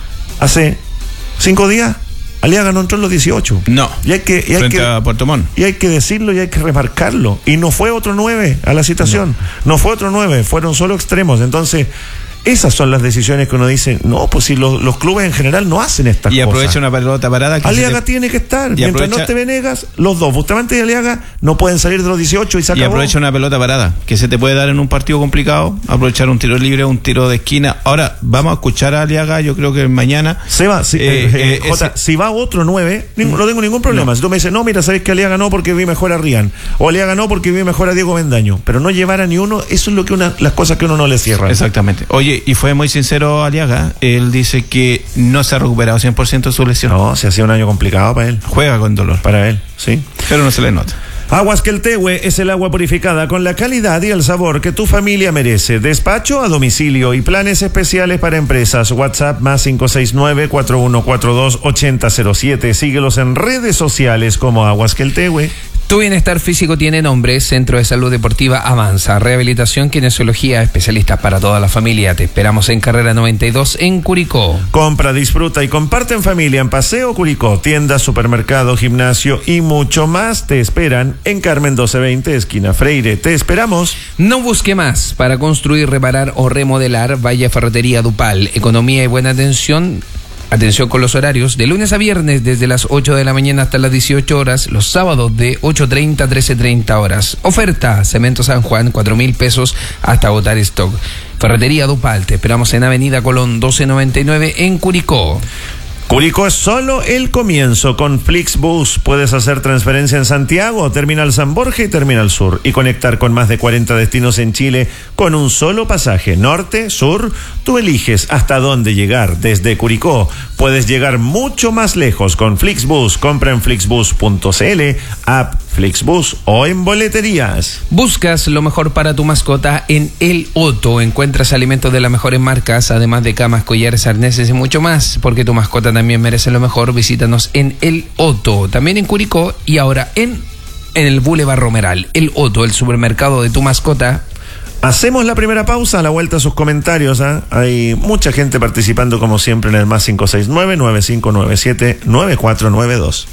Hace cinco días Aliaga no entró en los dieciocho. No. Y hay que, y hay frente que, a Puerto Montt. Y hay que decirlo y hay que remarcarlo. Y no fue otro nueve a la citación. No, no fue otro nueve, fueron solo extremos. Entonces, esas son las decisiones que uno dice, no, pues si los, los clubes en general no hacen estas y cosas. Y aprovecha una pelota parada. Que Aliaga te... tiene que estar. Y Mientras aprovecha... no esté Venegas, los dos, Bustamante y Aliaga, no pueden salir de los dieciocho y se acabó. Y aprovecha una pelota parada, que se te puede dar en un partido complicado, aprovechar un tiro libre, un tiro de esquina. Ahora, vamos a escuchar a Aliaga, yo creo que mañana. Se va, si, eh, eh, eh, Jota, ese... si va otro nueve, mm. no tengo ningún problema. No. Si tú me dices, no, mira, sabes que Aliaga no porque vi mejor a Rian, o Aliaga no porque vi mejor a Diego Bendaño, pero no llevar a ni uno, eso es lo que una, las cosas que uno no le cierra. Exactamente. Oye, y fue muy sincero Aliaga, él dice que no se ha recuperado cien por ciento de su lesión. No, se hacía un año complicado para él. Juega con dolor. Para él, sí. Pero no se le nota. Aguas Queltehue es el agua purificada con la calidad y el sabor que tu familia merece. Despacho a domicilio y planes especiales para empresas. WhatsApp más cinco seis nueve, cuatro uno cuatro dos, ocho cero cero siete. Síguelos en redes sociales como Aguas Queltehue. Tu bienestar físico tiene nombre. Centro de Salud Deportiva Avanza. Rehabilitación, kinesiología, especialistas para toda la familia. Te esperamos en Carrera noventa y dos en Curicó. Compra, disfruta y comparte en familia en Paseo Curicó. Tienda, supermercado, gimnasio y mucho más te esperan en Carmen doce veinte, esquina Freire. Te esperamos. No busque más. Para construir, reparar o remodelar, vaya a Ferretería Dupal. Economía y buena atención. Atención con los horarios, de lunes a viernes desde las ocho de la mañana hasta las dieciocho horas, los sábados de ocho treinta a trece treinta horas. Oferta, Cemento San Juan, cuatro mil pesos hasta agotar stock. Ferretería Dupal, te esperamos en Avenida Colón doce noventa y nueve en Curicó. Curicó es solo el comienzo. Con Flixbus puedes hacer transferencia en Santiago, Terminal San Borja y Terminal Sur, y conectar con más de cuarenta destinos en Chile con un solo pasaje. Norte, sur, tú eliges hasta dónde llegar. Desde Curicó puedes llegar mucho más lejos con Flixbus. Compra en flixbus punto cl, app Flixbus o en boleterías. Buscas lo mejor para tu mascota en El Otto. Encuentras alimentos de las mejores marcas, además de camas, collares, arneses y mucho más, porque tu mascota también merece lo mejor. Visítanos en El Otto, también en Curicó y ahora en, en el Boulevard Romeral. El Otto, el supermercado de tu mascota. Hacemos la primera pausa, a la vuelta a sus comentarios. ¿eh? Hay mucha gente participando como siempre en el más cinco seis nueve, nueve cinco nueve siete, nueve cuatro nueve dos.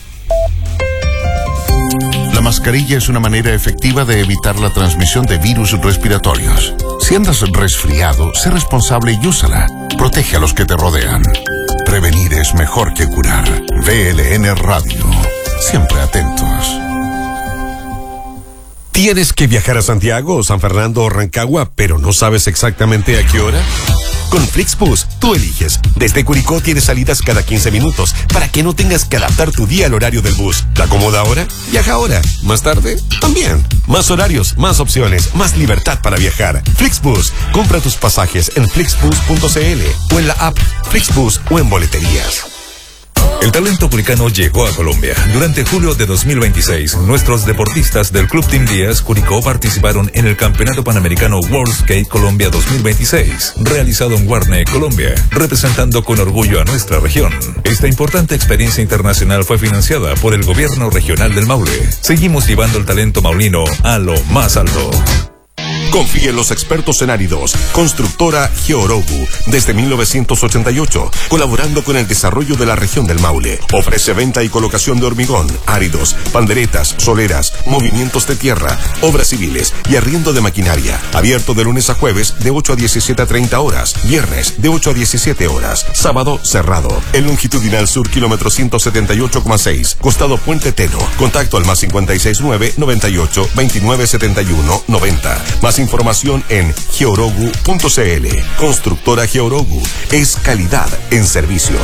La mascarilla es una manera efectiva de evitar la transmisión de virus respiratorios. Si andas resfriado, sé responsable y úsala. Protege a los que te rodean. Prevenir es mejor que curar. V L N Radio. Siempre atentos. ¿Tienes que viajar a Santiago, San Fernando o Rancagua, pero no sabes exactamente a qué hora? Con Flixbus, tú eliges. Desde Curicó tienes salidas cada quince minutos para que no tengas que adaptar tu día al horario del bus. ¿Te acomoda ahora? Viaja ahora. ¿Más tarde? También. Más horarios, más opciones, más libertad para viajar. Flixbus. Compra tus pasajes en flixbus punto cl o en la app Flixbus o en boleterías. El talento curicano llegó a Colombia. Durante julio de dos mil veintiséis, nuestros deportistas del Club Team Díaz Curicó participaron en el Campeonato Panamericano World Skate Colombia dos mil veintiséis, realizado en Guarne, Colombia, representando con orgullo a nuestra región. Esta importante experiencia internacional fue financiada por el Gobierno Regional del Maule. Seguimos llevando el talento maulino a lo más alto. Confía en los expertos en áridos. Constructora Georogu, desde mil novecientos ochenta y ocho, colaborando con el desarrollo de la región del Maule. Ofrece venta y colocación de hormigón, áridos, panderetas, soleras, movimientos de tierra, obras civiles y arriendo de maquinaria. Abierto de lunes a jueves de ocho a diecisiete a treinta horas. Viernes de ocho a diecisiete horas. Sábado cerrado. En longitudinal sur, kilómetro ciento setenta y ocho coma seis. Costado Puente Teno. Contacto al más cincuenta y seis nueve, noventa y ocho, veintinueve setenta y uno, noventa. Más información en georogu punto cl. Constructora Georogu es calidad en servicios.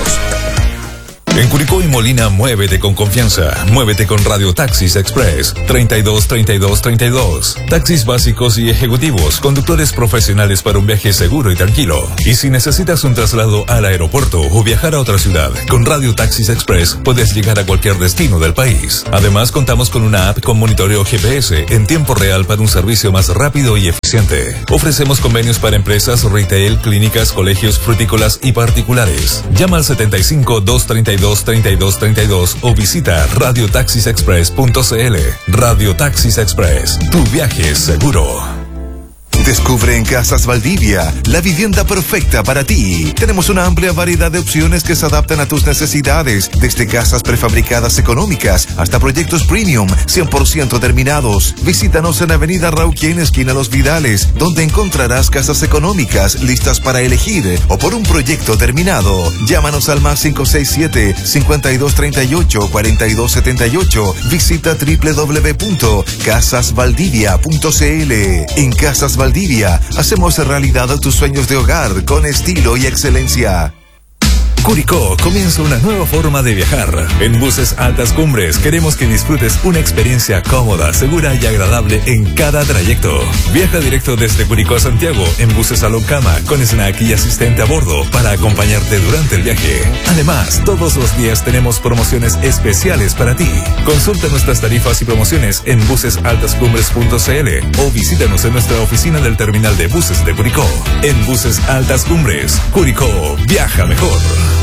En Curicó y Molina, muévete con confianza. Muévete con Radio Taxis Express. treinta y dos, treinta y dos, treinta y dos. Taxis básicos y ejecutivos. Conductores profesionales para un viaje seguro y tranquilo. Y si necesitas un traslado al aeropuerto o viajar a otra ciudad, con Radio Taxis Express puedes llegar a cualquier destino del país. Además, contamos con una app con monitoreo G P S en tiempo real para un servicio más rápido y eficiente. Ofrecemos convenios para empresas, retail, clínicas, colegios, frutícolas y particulares. Llama al setenta y cinco, doscientos treinta y dos, treinta y dos, treinta y dos o visita radio taxis express punto cl. Radio Taxis Express, tu viaje es seguro. Descubre en Casas Valdivia la vivienda perfecta para ti. Tenemos una amplia variedad de opciones que se adaptan a tus necesidades, desde casas prefabricadas económicas hasta proyectos premium cien por ciento terminados. Visítanos en Avenida Rauquien, esquina Los Vidales, donde encontrarás casas económicas listas para elegir o por un proyecto terminado. Llámanos al más cinco seis siete, cincuenta y dos treinta y ocho, cuarenta y dos setenta y ocho. Visita doble u doble u doble u punto casas valdivia punto cl. En Casas Valdivia hacemos realidad tus sueños de hogar con estilo y excelencia. Curicó comienza una nueva forma de viajar. En Buses Altas Cumbres queremos que disfrutes una experiencia cómoda, segura y agradable en cada trayecto. Viaja directo desde Curicó a Santiago en buses Salón Cama con snack y asistente a bordo para acompañarte durante el viaje. Además, todos los días tenemos promociones especiales para ti. Consulta nuestras tarifas y promociones en buses altas cumbres punto cl o visítanos en nuestra oficina del terminal de buses de Curicó. En Buses Altas Cumbres, Curicó, viaja mejor.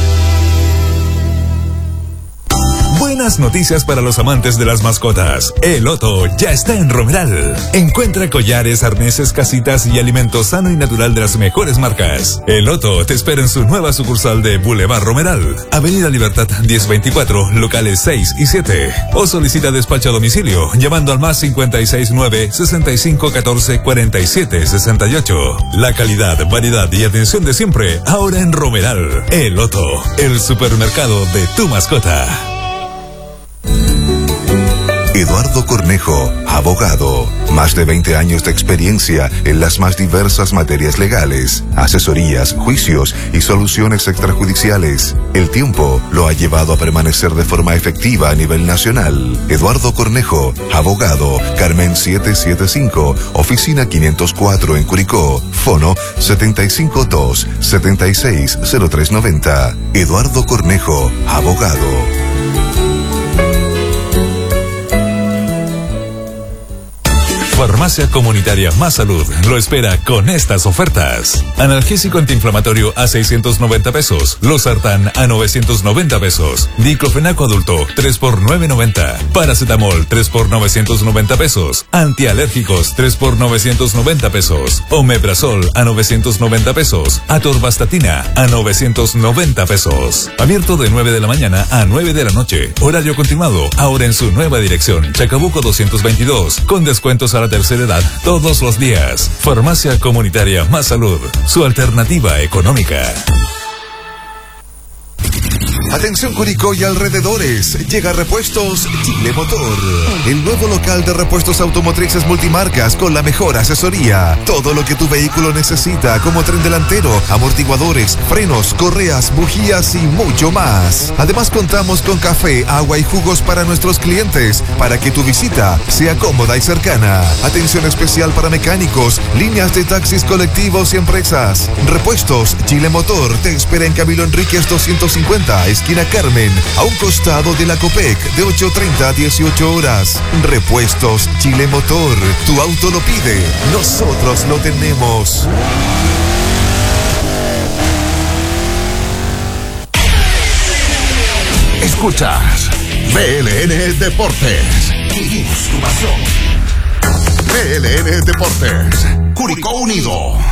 Buenas noticias para los amantes de las mascotas. El Loto ya está en Romeral. Encuentra collares, arneses, casitas y alimento sano y natural de las mejores marcas. El Loto te espera en su nueva sucursal de Boulevard Romeral, Avenida Libertad diez veinticuatro, locales seis y siete. O solicita despacho a domicilio llamando al más cincuenta y seis nueve, sesenta y cinco catorce, cuarenta y siete sesenta y ocho. La calidad, variedad y atención de siempre ahora en Romeral. El Loto, el supermercado de tu mascota. Eduardo Cornejo, abogado. Más de veinte años de experiencia en las más diversas materias legales, asesorías, juicios y soluciones extrajudiciales. El tiempo lo ha llevado a permanecer de forma efectiva a nivel nacional. Eduardo Cornejo, abogado. Carmen setecientos setenta y cinco, oficina quinientos cuatro en Curicó. Fono setenta y cinco dos, setenta y seis, cero tres noventa. Eduardo Cornejo, abogado. Farmacia Comunitaria Más Salud lo espera con estas ofertas. Analgésico antiinflamatorio a seiscientos noventa pesos. Losartán a novecientos noventa pesos. Diclofenaco adulto tres por novecientos noventa. Paracetamol tres por novecientos noventa pesos. Antialérgicos tres por novecientos noventa pesos. Omeprazol a novecientos noventa pesos. Atorvastatina a novecientos noventa pesos. Abierto de nueve de la mañana a nueve de la noche. Horario continuado. Ahora en su nueva dirección. Chacabuco doscientos veintidós. Con descuentos a la tercera edad todos los días. Farmacia Comunitaria Más Salud, su alternativa económica. Atención Curicó y alrededores, llega Repuestos Chile Motor, el nuevo local de repuestos automotrices multimarcas con la mejor asesoría. Todo lo que tu vehículo necesita, como tren delantero, amortiguadores, frenos, correas, bujías y mucho más. Además contamos con café, agua y jugos para nuestros clientes, para que tu visita sea cómoda y cercana. Atención especial para mecánicos, líneas de taxis colectivos y empresas. Repuestos Chile Motor te espera en Camilo Enríquez doscientos cincuenta, esquina Carmen, a un costado de la Copec, de ocho treinta a dieciocho horas. Repuestos Chile Motor, tu auto lo pide, nosotros lo tenemos. Escuchas B L N Deportes. Vivimos tu pasión. B L N Deportes. Curicó Unido.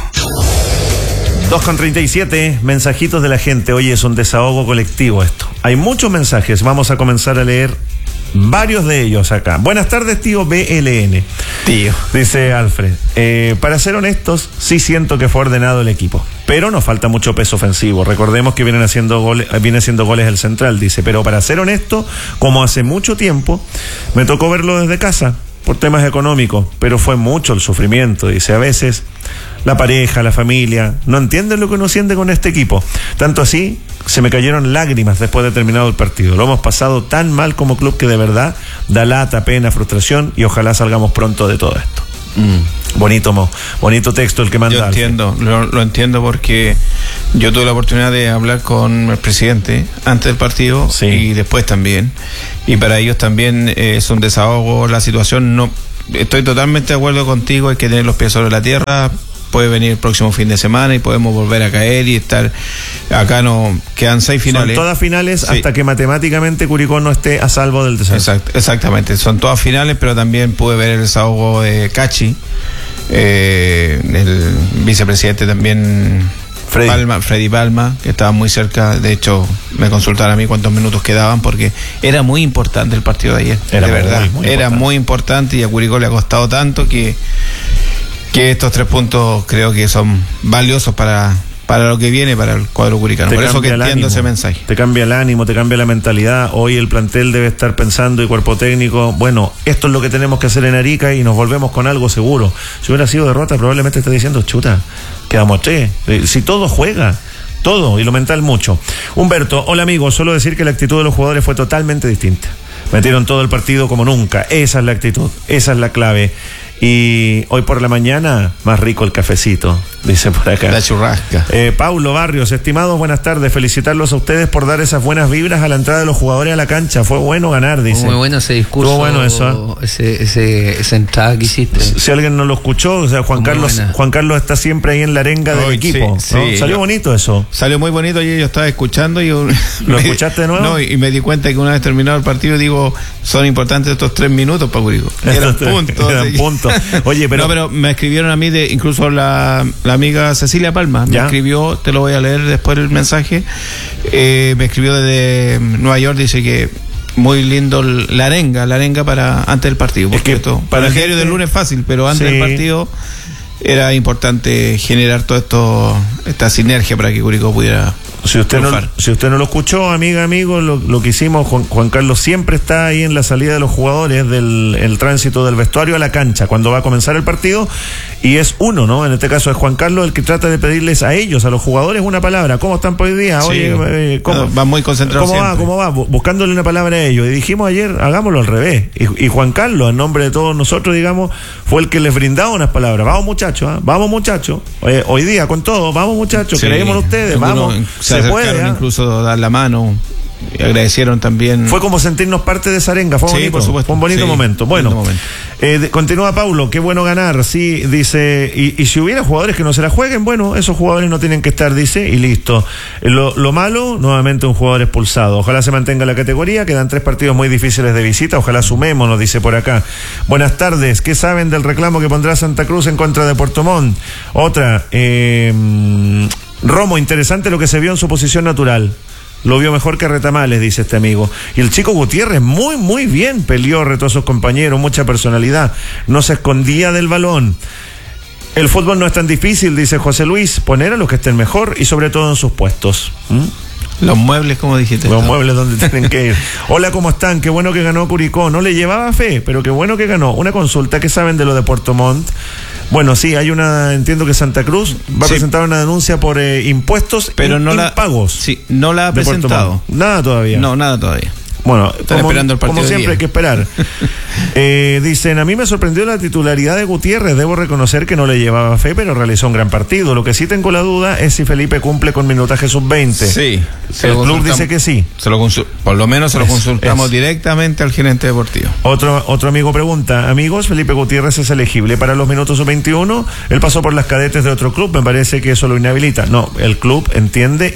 dos con treinta y siete, mensajitos de la gente. Oye, es un desahogo colectivo esto. Hay muchos mensajes, vamos a comenzar a leer varios de ellos acá. Buenas tardes, tío B L N. Tío. Dice Alfred. Eh, para ser honestos, sí siento que fue ordenado el equipo, pero nos falta mucho peso ofensivo. Recordemos que vienen haciendo goles, viene haciendo goles el central, dice. Pero para ser honesto, como hace mucho tiempo, me tocó verlo desde casa por temas económicos, pero fue mucho el sufrimiento. Dice, a veces la pareja, la familia, no entienden lo que uno siente con este equipo. Tanto así, se me cayeron lágrimas después de terminado el partido. Lo hemos pasado tan mal como club que de verdad da lata, pena, frustración, y ojalá salgamos pronto de todo esto. Mm. Bonito, mo, bonito texto el que manda. Yo entiendo, lo, lo entiendo porque yo tuve la oportunidad de hablar con el presidente antes del partido, sí, y después también. Y para ellos también eh, es un desahogo la situación. No, estoy totalmente de acuerdo contigo, hay que tener los pies sobre la tierra. Puede venir el próximo fin de semana y podemos volver a caer y estar acá. No quedan seis finales. Son todas finales, sí, hasta que matemáticamente Curicó no esté a salvo del descenso. Exact, exactamente, son todas finales, pero también pude ver el desahogo de Cachi, eh, el vicepresidente también, Freddy. Palma, Freddy Palma, que estaba muy cerca. De hecho, me consultaron a mí cuántos minutos quedaban, porque era muy importante el partido de ayer. Era de verdad, muy, muy era importante. muy importante, y a Curicó le ha costado tanto que que estos tres puntos creo que son valiosos para, para lo que viene para el cuadro curicano. Por eso que entiendo ánimo, ese mensaje. Te cambia el ánimo, te cambia la mentalidad. Hoy el plantel debe estar pensando, y cuerpo técnico, bueno, esto es lo que tenemos que hacer en Arica y nos volvemos con algo seguro. Si hubiera sido derrota, probablemente esté diciendo, chuta, quedamos tres. Si todo juega, todo, y lo mental mucho. Humberto, hola amigo, solo decir que la actitud de los jugadores fue totalmente distinta. Metieron todo el partido como nunca. Esa es la actitud, esa es la clave. Y hoy por la mañana, más rico el cafecito, dice por acá. La churrasca. Eh, Paulo Barrios, estimados, buenas tardes. Felicitarlos a ustedes por dar esas buenas vibras a la entrada de los jugadores a la cancha. Fue bueno ganar, dice. Muy bueno ese discurso. Estuvo bueno eso, ¿eh? ese, ese, esa entrada que hiciste. Si alguien no lo escuchó, o sea, Juan Muy Carlos buena. Juan Carlos está siempre ahí en la arenga del Hoy, equipo. Sí, ¿no? sí, Salió yo, bonito eso. Salió muy bonito, y yo estaba escuchando. Y yo, ¿Lo me, escuchaste de nuevo? No, y me di cuenta que una vez terminado el partido, digo, son importantes estos tres minutos para Curicó. Eran puntos. Eran puntos. Oye, pero... No, pero me escribieron a mí, de incluso la, la amiga Cecilia Palma, me ¿Ya? escribió, te lo voy a leer después el mensaje, eh, me escribió desde Nueva York, dice que muy lindo la arenga, la arenga para antes del partido. Porque es que esto, para el diario del lunes es fácil, pero antes sí. del partido era importante generar todo esto, esta sinergia para que Curicó pudiera... Si usted, no, si usted no lo escuchó, amiga, amigo, lo, lo que hicimos, Juan, Juan Carlos siempre está ahí en la salida de los jugadores, del el tránsito del vestuario a la cancha, cuando va a comenzar el partido, y es uno, ¿no? En este caso es Juan Carlos el que trata de pedirles a ellos, a los jugadores, una palabra. ¿Cómo están por hoy día? Sí, Oye, eh, ¿cómo, va muy concentrado ¿Cómo siempre. va? ¿Cómo va? Buscándole una palabra a ellos. Y dijimos ayer, hagámoslo al revés. Y, y Juan Carlos, en nombre de todos nosotros, digamos, fue el que les brindaba unas palabras. Vamos, muchachos, ¿eh? Vamos, muchachos. Eh, hoy día, con todo, vamos, muchachos, sí, creemos en ustedes, vamos. Se, se puede, ¿eh? Incluso dar la mano, y agradecieron también. Fue como sentirnos parte de esa arenga, fue sí, bonito, por supuesto. Fue un bonito sí, momento. Bueno, bonito momento. Eh, de, continúa Paulo, qué bueno ganar, sí, dice, y, y si hubiera jugadores que no se la jueguen, bueno, esos jugadores no tienen que estar, dice, y listo. Lo, lo malo, nuevamente un jugador expulsado. Ojalá se mantenga la categoría, quedan tres partidos muy difíciles de visita, ojalá sumemos, nos dice por acá. Buenas tardes, ¿qué saben del reclamo que pondrá Santa Cruz en contra de Puerto Montt? Otra, eh, Romo, interesante lo que se vio en su posición natural. Lo vio mejor que Retamales, dice este amigo. Y el chico Gutiérrez, muy, muy bien peleó, retó a sus compañeros, mucha personalidad. No se escondía del balón. El fútbol no es tan difícil, dice José Luis. Poner a los que estén mejor y sobre todo en sus puestos. ¿Mm? Los muebles, como dijiste. Los muebles donde tienen que ir. Hola, ¿cómo están? Qué bueno que ganó Curicó. No le llevaba fe, pero qué bueno que ganó. Una consulta, ¿qué saben de lo de Puerto Montt? Bueno, sí, hay una, entiendo que Santa Cruz va a sí. presentar una denuncia por eh, impuestos pero no impagos. La, sí, no la ha presentado. Nada todavía. No, nada todavía. Bueno, Están como, esperando el partido como siempre día. hay que esperar. eh, dicen, a mí me sorprendió la titularidad de Gutiérrez. Debo reconocer que no le llevaba fe, pero realizó un gran partido. Lo que sí tengo la duda es si Felipe cumple con minutaje sub veinte. Sí. El club dice que sí. Se lo consul- por lo menos se lo es, consultamos es. directamente al gerente deportivo. Otro, otro amigo pregunta, amigos, ¿Felipe Gutiérrez es elegible para los minutos sub veintiuno? Él pasó por las cadetes de otro club, me parece que eso lo inhabilita. No, el club entiende y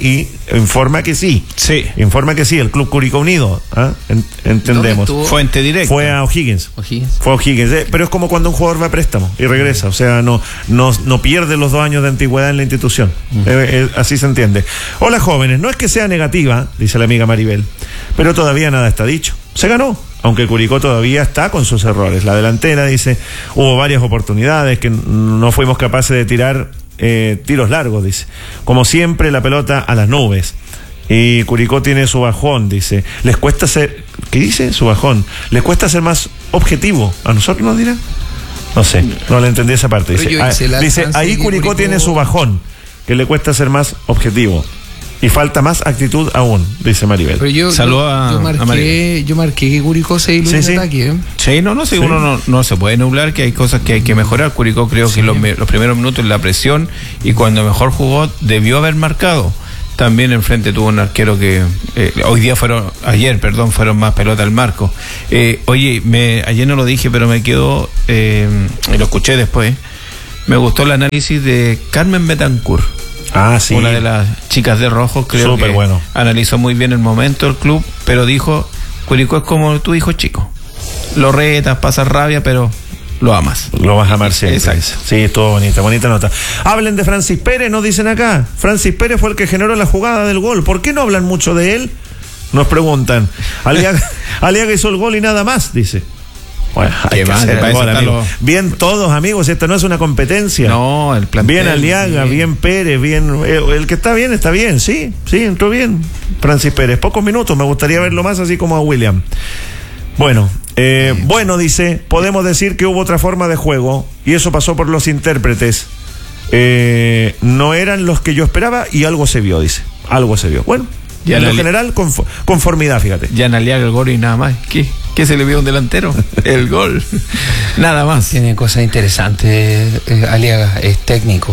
informa que sí. Sí. Informa que sí, el Club Curicó Unido. ¿Ah? En, entendemos. Fuente directa. Fue a O'Higgins. O'Higgins. Fue a O'Higgins. Eh, pero es como cuando un jugador va a préstamo y regresa. O sea, no, no, no pierde los dos años de antigüedad en la institución. Uh-huh. eh, eh, así se entiende. Hola, jóvenes. No es que sea negativa, dice la amiga Maribel, pero todavía nada está dicho. Se ganó. Aunque Curicó todavía está con sus errores. La delantera, dice, hubo varias oportunidades que no fuimos capaces de tirar eh, tiros largos, dice. Como siempre, la pelota a las nubes. Y Curicó tiene su bajón, dice. Les cuesta ser, ¿qué dice? Su bajón. Les cuesta ser más objetivo. ¿A nosotros nos dirá? No sé, no le entendí esa parte. Dice, ah, dice ahí Curicó, Curicó tiene su bajón, que le cuesta ser más objetivo. Y falta más actitud aún, dice Maribel. Pero yo, Saludo yo, a, yo marqué, a Maribel. Yo marqué que Curicó se iluminó sí, sí. en ataque. ¿eh? Sí, no, no, sí, Sí. uno no, no se puede nublar, que hay cosas que hay que mejorar. Curicó creo Sí. que los, los primeros minutos la presión y cuando mejor jugó debió haber marcado. También enfrente tuvo un arquero que eh, hoy día fueron, ayer, perdón, fueron más pelota al marco. Eh, oye, me, ayer no lo dije, pero me quedó, eh, y lo escuché después, me gustó el análisis de Carmen Betancourt. Ah, sí. Una de las chicas de rojo, creo Súper que bueno. analizó muy bien el momento del club, pero dijo, Curicó es como tu hijo chico. Lo retas, pasas rabia, pero lo amas. Lo vas a amar siempre. Exacto. Sí, estuvo bonita, bonita nota. Hablen de Francis Pérez, nos dicen acá. Francis Pérez fue el que generó la jugada del gol. ¿Por qué no hablan mucho de él? Nos preguntan. Aliaga, Aliaga hizo el gol y nada más, dice. Bueno, hay Qué que mal, hacer el para gol, eso amigo. está lo- Bien todos, amigos, esta no es una competencia. No, el plantel. Bien Aliaga, bien. bien Pérez, bien. eh, El que está bien, está bien, sí, sí, entró bien. Francis Pérez, pocos minutos, me gustaría verlo más así como a William. Bueno, eh, bueno, dice, podemos decir que hubo otra forma de juego y eso pasó por los intérpretes. Eh, no eran los que yo esperaba y algo se vio, dice. Algo se vio. Bueno, Ya en la lo li- general, conf- conformidad, fíjate. Ya en Aliaga el gol y nada más. ¿Qué? ¿Qué se le vio a un delantero? El gol. Nada más. Tiene cosas interesantes, eh, Aliaga, es técnico.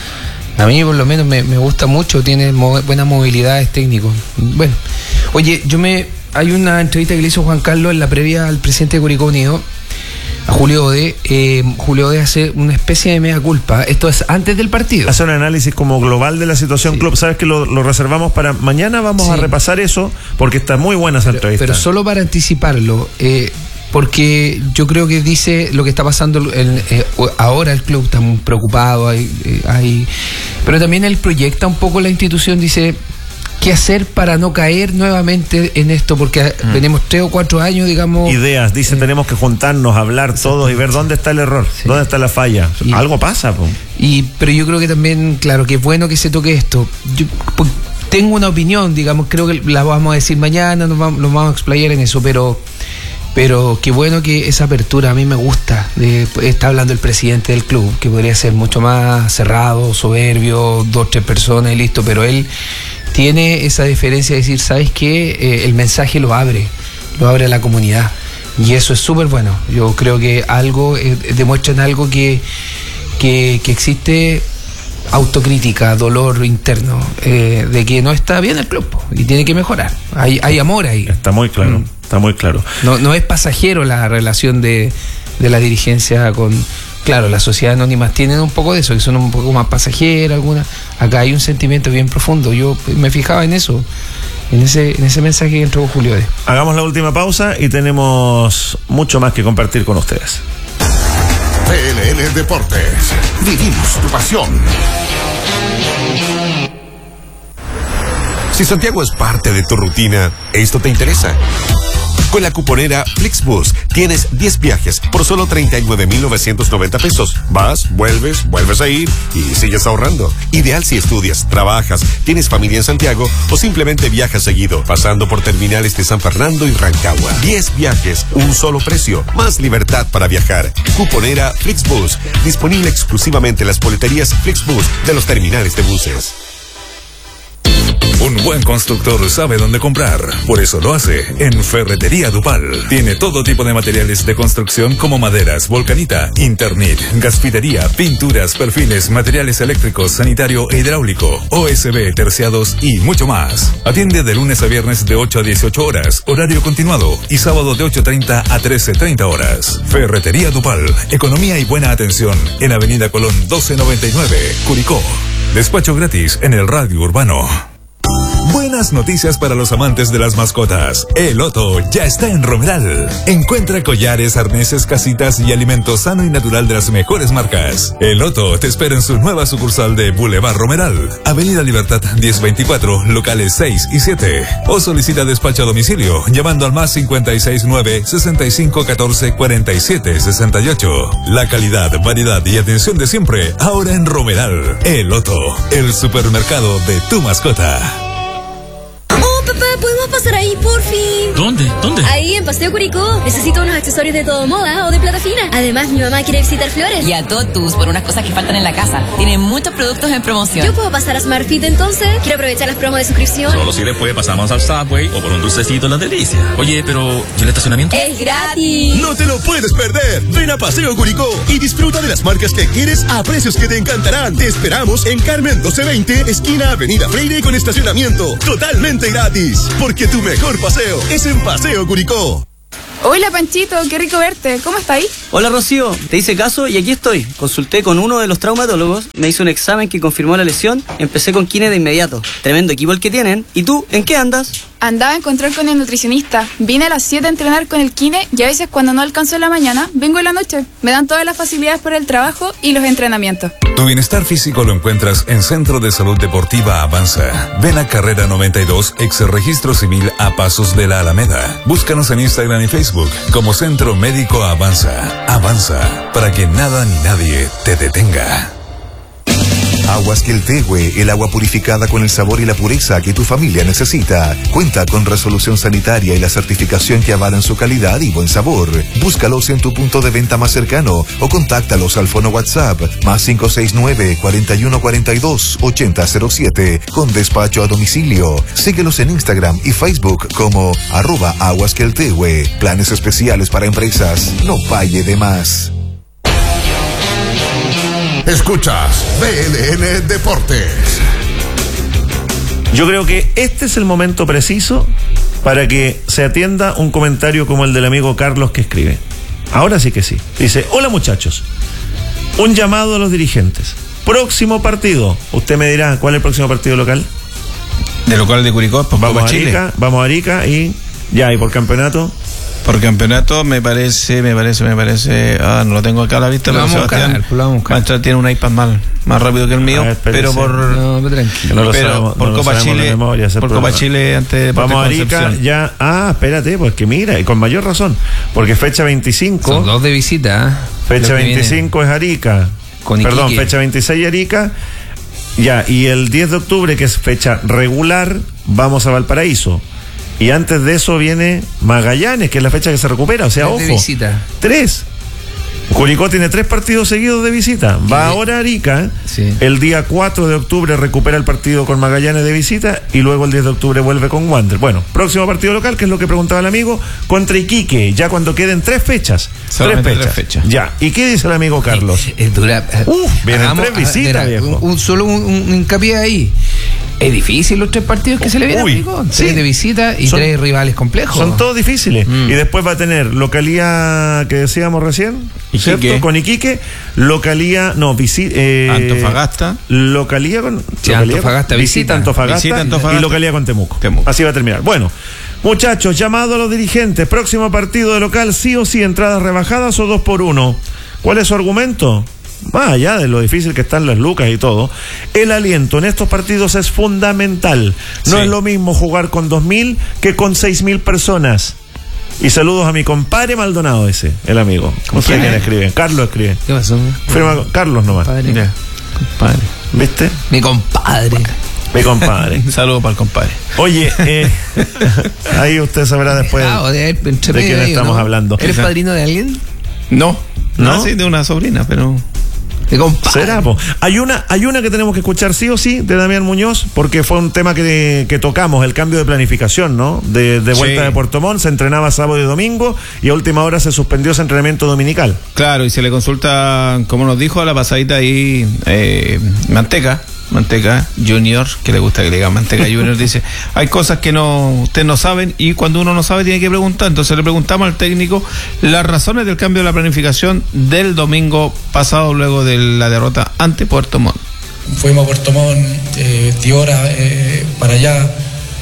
A mí por lo menos me, me gusta mucho, tiene mo- buena movilidad, es técnico. Bueno, oye, yo me hay una entrevista que le hizo Juan Carlos en la previa al presidente de Curicó Unido, a Julio Ode. Eh, Julio Ode hace una especie de mea culpa. Esto es antes del partido. Hace un análisis como global de la situación Sí. club. Sabes que lo, lo reservamos para mañana, vamos Sí. a repasar eso porque está muy buena esa Pero, entrevista. pero solo para anticiparlo, eh, porque yo creo que dice lo que está pasando en, eh, ahora el club está muy preocupado, hay, eh, hay, pero también él proyecta un poco la institución, dice qué hacer para no caer nuevamente en esto, porque mm. venimos tres o cuatro años, digamos. Ideas, dice, eh, tenemos que juntarnos, hablar todos y ver dónde está el error, Sí. dónde está la falla. Y- Algo pasa, po. Y, pero yo creo que también, claro, que es bueno que se toque esto. Yo, pues, tengo una opinión, digamos, creo que la vamos a decir mañana, nos vamos, nos vamos a explayar en eso, pero pero qué bueno que esa apertura a mí me gusta. De, está hablando el presidente del club, que podría ser mucho más cerrado, soberbio, dos, tres personas y listo, pero él tiene esa diferencia de decir, ¿sabes qué? Eh, el mensaje lo abre, lo abre a la comunidad. Y eso es súper bueno. Yo creo que algo, eh, demuestran algo que, que, que existe autocrítica, dolor interno, eh, de que no está bien el club y tiene que mejorar. Hay, hay amor ahí. Está muy claro, Mm. está muy claro. No, no es pasajero la relación de, de la dirigencia con... Claro, las sociedades anónimas tienen un poco de eso, que son un poco más pasajeras algunas. Acá hay un sentimiento bien profundo. Yo me fijaba en eso, en ese, en ese mensaje que entregó Julio de. Hagamos la última pausa y tenemos mucho más que compartir con ustedes. T L N Deportes. Vivimos tu pasión. Si Santiago es parte de tu rutina, esto te interesa. Con la cuponera Flixbus tienes diez viajes por solo treinta y nueve mil novecientos noventa pesos. Vas, vuelves, vuelves a ir y sigues ahorrando. Ideal si estudias, trabajas, tienes familia en Santiago o simplemente viajas seguido, pasando por terminales de San Fernando y Rancagua. diez viajes, un solo precio, más libertad para viajar. Cuponera Flixbus, disponible exclusivamente en las boleterías Flixbus de los terminales de buses. Un buen constructor sabe dónde comprar, por eso lo hace en Ferretería Dupal. Tiene todo tipo de materiales de construcción como maderas, volcanita, Internet, gasfitería, pinturas, perfiles, materiales eléctricos, sanitario e hidráulico, O S B, terciados y mucho más. Atiende de lunes a viernes de ocho a dieciocho horas, horario continuado, y sábado de ocho treinta a trece treinta horas. Ferretería Dupal, economía y buena atención en Avenida Colón doce noventa y nueve, Curicó. Despacho gratis en el radio urbano. Más noticias para los amantes de las mascotas. El Otto ya está en Romeral. Encuentra collares, arneses, casitas y alimento sano y natural de las mejores marcas. El Otto te espera en su nueva sucursal de Boulevard Romeral, Avenida Libertad diez veinticuatro, locales seis y siete. O solicita despacho a domicilio llamando al más cincuenta y seis nueve, sesenta y cinco catorce, cuarenta y siete sesenta y ocho. La calidad, variedad y atención de siempre ahora en Romeral. El Otto, el supermercado de tu mascota. Oh, papá, ¿podemos pasar ahí, por fin? ¿Dónde? ¿Dónde? Ahí, en Paseo Curicó. Necesito unos accesorios de todo moda o de plata fina. Además, mi mamá quiere visitar Flores. Y a Totus por unas cosas que faltan en la casa. Tienen muchos productos en promoción. ¿Yo puedo pasar a SmartFit entonces? Quiero aprovechar las promos de suscripción. Solo si después pasamos al Subway o por un dulcecito en la delicia. Oye, pero ¿y el estacionamiento? ¡Es gratis! No te lo puedes perder. Ven a Paseo Curicó y disfruta de las marcas que quieres a precios que te encantarán. Te esperamos en Carmen doce veinte, esquina Avenida Freire, con estacionamiento totalmente gratis. Porque tu mejor paseo es en Paseo Curicó. Hola Panchito, qué rico verte. ¿Cómo estáis? Hola Rocío, te hice caso y aquí estoy. Consulté con uno de los traumatólogos, me hizo un examen que confirmó la lesión, empecé con kine de inmediato. Tremendo equipo el que tienen. ¿Y tú, en qué andas? Andaba a encontrar con el nutricionista. Vine a las siete a entrenar con el kine y a veces cuando no alcanzo en la mañana, vengo en la noche. Me dan todas las facilidades para el trabajo y los entrenamientos. Tu bienestar físico lo encuentras en Centro de Salud Deportiva Avanza. Ven a Carrera noventa y dos, ex registro civil a pasos de la Alameda. Búscanos en Instagram y Facebook como Centro Médico Avanza. Avanza, para que nada ni nadie te detenga. Aguas Queltehue, el agua purificada con el sabor y la pureza que tu familia necesita. Cuenta con resolución sanitaria y la certificación que avalan su calidad y buen sabor. Búscalos en tu punto de venta más cercano o contáctalos al fono WhatsApp más cinco seis nueve, cuarenta y uno cuarenta y dos, ochenta cero siete con despacho a domicilio. Síguelos en Instagram y Facebook como arroba Aguas Queltehue. Planes especiales para empresas. No falle de más. Escuchas B L N Deportes. Yo creo que este es el momento preciso para que se atienda un comentario como el del amigo Carlos que escribe. Ahora sí que sí. Dice, hola muchachos, un llamado a los dirigentes. Próximo partido. Usted me dirá, ¿cuál es el próximo partido local? De local de Curicó, pues vamos a Chile. Arica, vamos a Arica y ya, y por campeonato. Por campeonato me parece, me parece, me parece, ah, no lo tengo acá a la vista, pero Sebastián Mancha tiene un iPad más, más rápido que el mío, ver, pero por no, tranquilo. No lo pero sabemos, por no Copa Chile, memoria, por problema. Copa Chile antes de vamos a Arica ya, ah, espérate, porque mira, y con mayor razón, porque fecha veinticinco. Son dos de visita, ¿eh? Fecha veinticinco es Arica. Con Perdón, Iquique. Fecha veintiséis Arica. Ya, y el diez de octubre, que es fecha regular, vamos a Valparaíso. Y antes de eso viene Magallanes, que es la fecha que se recupera. O sea, ojo. De visita. Tres. Curicó tiene tres partidos seguidos de visita. Va ahora a Arica. Sí. El día cuatro de octubre recupera el partido con Magallanes de visita. Y luego el diez de octubre vuelve con Wander. Bueno, próximo partido local, que es lo que preguntaba el amigo, contra Iquique. Ya cuando queden tres fechas. Tres fechas. tres fechas. Ya. ¿Y qué dice el amigo Carlos? Es, es dura. Uf, vienen Hagamos, tres visitas, viejo. Un, un, solo un, un hincapié ahí. Es difícil los tres partidos que se le vienen, Uy, amigo. Tres sí. de visita y son, tres rivales complejos. Son todos difíciles. Mm. Y después va a tener localía que decíamos recién, ¿cierto? Iquique. Con Iquique, localía, no, visita. Eh, Antofagasta. Localía con. Sí, localía Antofagasta, con, visita. Visita Antofagasta, visita Antofagasta. Y localía con Temuco. Temuco. Así va a terminar. Bueno, muchachos, llamado a los dirigentes. Próximo partido de local, sí o sí, entradas rebajadas o dos por uno. ¿Cuál es su argumento? Más allá de lo difícil que están las lucas y todo, el aliento en estos partidos es fundamental. No sí. es lo mismo jugar con dos mil que con seis mil personas. Y saludos a mi compadre Maldonado ese, el amigo. No sé quién escribe. Carlos escribe. ¿Qué pasó? Firma Carlos nomás. Compadre. Mira, compadre. ¿Viste? Mi compadre. Mi compadre. Saludos para el compadre. Oye, eh, ahí usted sabrá después claro, de, de quién estamos ¿no? hablando. ¿Eres padrino de alguien? No. No, no sí, de una sobrina, pero... ¿Será, po? Hay una, hay una que tenemos que escuchar sí o sí de Damián Muñoz, porque fue un tema que, que tocamos, el cambio de planificación, ¿no? De, de vuelta sí. de Puerto Montt, se entrenaba sábado y domingo y a última hora se suspendió ese entrenamiento dominical. Claro, y se le consulta, como nos dijo a la pasadita ahí, eh, Manteca, Manteca Junior, que le gusta que le digan Manteca Junior, dice, hay cosas que no ustedes no saben y cuando uno no sabe tiene que preguntar. Entonces le preguntamos al técnico las razones del cambio de la planificación del domingo pasado luego de la derrota ante Puerto Montt. Fuimos a Puerto Montt, eh, diez horas eh, para allá,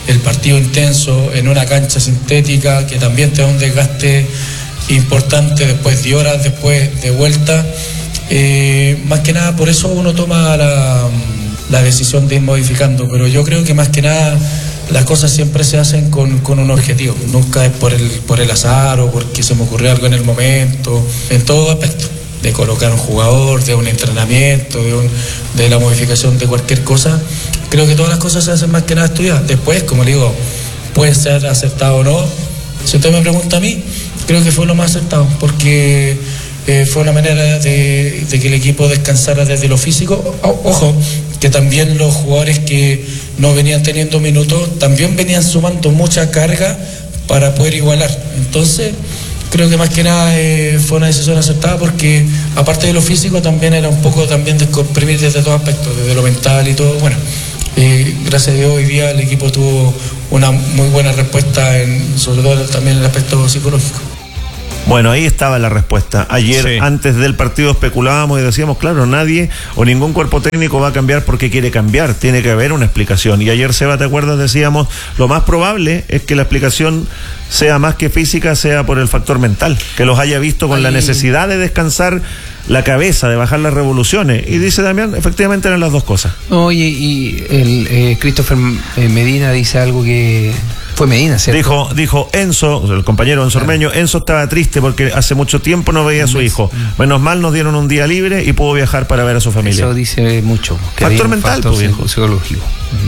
el partido intenso en una cancha sintética que también te da un desgaste importante después de horas, después de vuelta. Eh, más que nada por eso uno toma la, la decisión de ir modificando, pero yo creo que más que nada las cosas siempre se hacen con, con un objetivo, nunca es por el, por el azar o porque se me ocurrió algo en el momento, en todo aspecto, de colocar un jugador, de un entrenamiento, de, un, de la modificación de cualquier cosa. Creo que todas las cosas se hacen más que nada estudiadas. Después, como le digo, puede ser acertado o no. Si usted me pregunta a mí, creo que fue lo más acertado, porque eh, fue una manera de, de que el equipo descansara desde lo físico. O, ojo, que también los jugadores que no venían teniendo minutos, también venían sumando mucha carga para poder igualar. Entonces, creo que más que nada eh, fue una decisión acertada, porque aparte de lo físico también era un poco también descomprimir desde todos aspectos, desde lo mental y todo. Bueno, eh, gracias a Dios hoy día el equipo tuvo una muy buena respuesta, en, sobre todo también en el aspecto psicológico. Bueno, ahí estaba la respuesta. Ayer, sí. Antes del partido, especulábamos y decíamos, claro, nadie o ningún cuerpo técnico va a cambiar porque quiere cambiar. Tiene que haber una explicación. Y ayer, Seba, ¿te acuerdas? Decíamos, lo más probable es que la explicación sea más que física, sea por el factor mental. Que los haya visto con Ay. la necesidad de descansar la cabeza, de bajar las revoluciones. Y dice Damián, efectivamente eran las dos cosas. Oye, y el eh, Christopher Medina dice algo que... Fue Medina, ¿cierto? Dijo, dijo Enzo, el compañero Enzo Ormeño, claro. Enzo estaba triste porque hace mucho tiempo no veía a su hijo. Menos mal nos dieron un día libre y pudo viajar para ver a su familia. Eso dice mucho. Factor mental, factor viejo. Psicológico.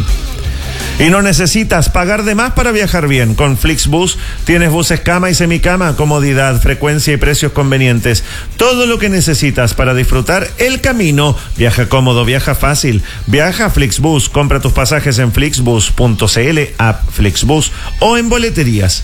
Y no necesitas pagar de más para viajar bien. Con Flixbus tienes buses cama y semicama, comodidad, frecuencia y precios convenientes. Todo lo que necesitas para disfrutar el camino. Viaja cómodo, viaja fácil. Viaja a Flixbus. Compra tus pasajes en flixbus punto cl, app Flixbus o en boleterías.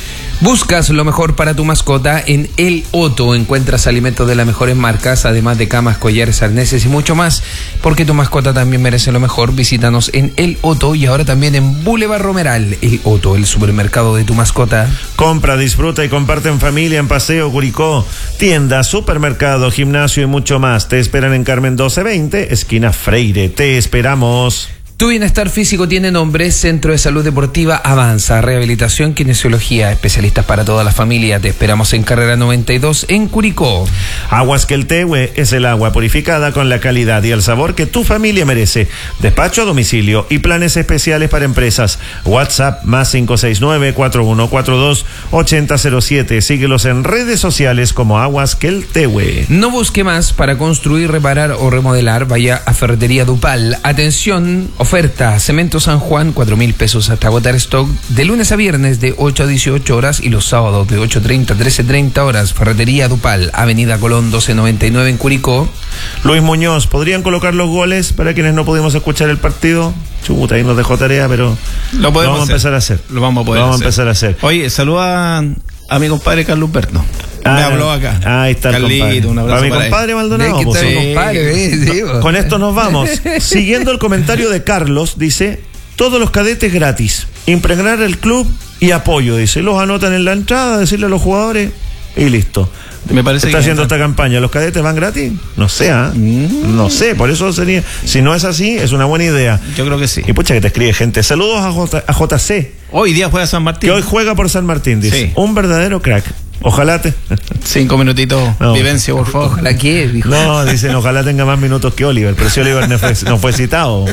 Buscas lo mejor para tu mascota en El Otto. Encuentras alimentos de las mejores marcas, además de camas, collares, arneses y mucho más, porque tu mascota también merece lo mejor. Visítanos en El Otto y ahora también en Boulevard Romeral. El Otto, el supermercado de tu mascota. Compra, disfruta y comparte en familia en Paseo Curicó. Tienda, supermercado, gimnasio y mucho más. Te esperan en Carmen doce veinte, esquina Freire. Te esperamos. Tu bienestar físico tiene nombre. Centro de Salud Deportiva Avanza. Rehabilitación, kinesiología, especialistas para toda la familia. Te esperamos en Carrera noventa y dos en Curicó. Aguas Queltehue es el agua purificada con la calidad y el sabor que tu familia merece. Despacho a domicilio y planes especiales para empresas. WhatsApp más cinco seis nueve, cuatro uno cuatro dos, ocho cero cero siete. Síguelos en redes sociales como Aguas Queltehue. No busque más para construir, reparar o remodelar. Vaya a Ferretería Dupal. Atención, oferta, Cemento San Juan, cuatro mil pesos hasta agotar stock, de lunes a viernes de ocho a dieciocho horas y los sábados de ocho treinta a trece treinta horas. Ferretería Dupal, Avenida Colón doce noventa y nueve en Curicó. Luis Muñoz, ¿podrían colocar los goles para quienes no pudimos escuchar el partido? Chuta, ahí nos dejó tarea, pero lo, podemos lo vamos hacer. a empezar a hacer. Lo vamos a poder lo vamos hacer. a empezar a hacer. Oye, saluda a mi compadre Carlos Humberto. Ah, me habló acá. Ahí está el Carlito, compadre. un abrazo para mi para compadre él. Maldonado. Sí, pues, sí. compadre, sí, sí, Con esto nos vamos. Siguiendo el comentario de Carlos, dice, todos los cadetes gratis. Impregnar el club y apoyo, dice. Los anotan en la entrada, decirle a los jugadores y listo. Me parece Está que haciendo entra. esta campaña. ¿Los cadetes van gratis? No sé, ¿eh? Mm. No sé, por eso sería. Si no es así, es una buena idea. Yo creo que sí. Y pucha que te escribe gente. Saludos a, J, a J C. Hoy día juega San Martín. Que hoy juega por San Martín, dice. Sí. Un verdadero crack. Ojalá te. Cinco minutitos, no. Vivencia, por favor. Ojalá que, dijo. No, dicen, ojalá tenga más minutos que Oliver. Pero si Oliver no fue, no fue citado.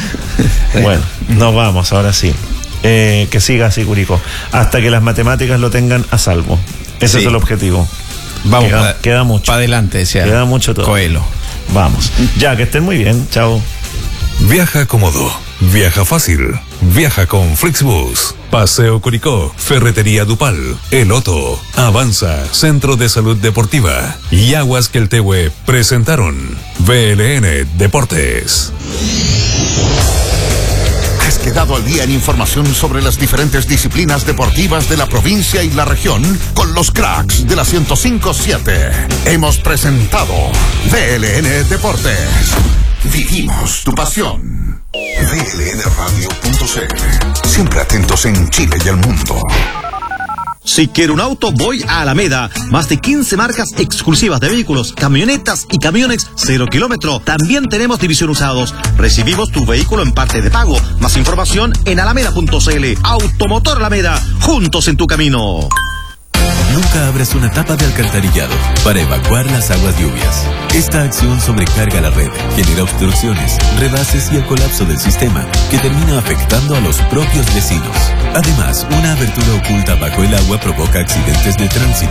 Bueno, nos vamos, ahora sí. Eh, que siga así, Curicó. Hasta que las matemáticas lo tengan a salvo. Ese sí. Es el objetivo. Vamos, queda, pa, queda mucho. Para adelante, decía. Queda mucho todo. Coelho. Vamos. Ya, que estén muy bien. Chao. Viaja cómodo. Viaja fácil. Viaja con Flixbus. Paseo Curicó. Ferretería Dupal. El Otto. Avanza. Centro de Salud Deportiva. Y Aguas Queltehue presentaron V L N Deportes. Has quedado al día en información sobre las diferentes disciplinas deportivas de la provincia y la región con los cracks de la ciento cinco siete. Hemos presentado V L N Deportes. Vivimos tu pasión. V L N radio punto c l. Siempre atentos en Chile y el mundo. Si quiero un auto, voy a Alameda. Más de quince marcas exclusivas de vehículos, camionetas y camiones cero kilómetro. También tenemos división usados. Recibimos tu vehículo en parte de pago. Más información en alameda punto c l. Automotor Alameda, juntos en tu camino. Nunca abras una tapa de alcantarillado para evacuar las aguas lluvias. Esta acción sobrecarga la red, genera obstrucciones, rebases y el colapso del sistema, que termina afectando a los propios vecinos. Además, una abertura oculta bajo el agua provoca accidentes de tránsito.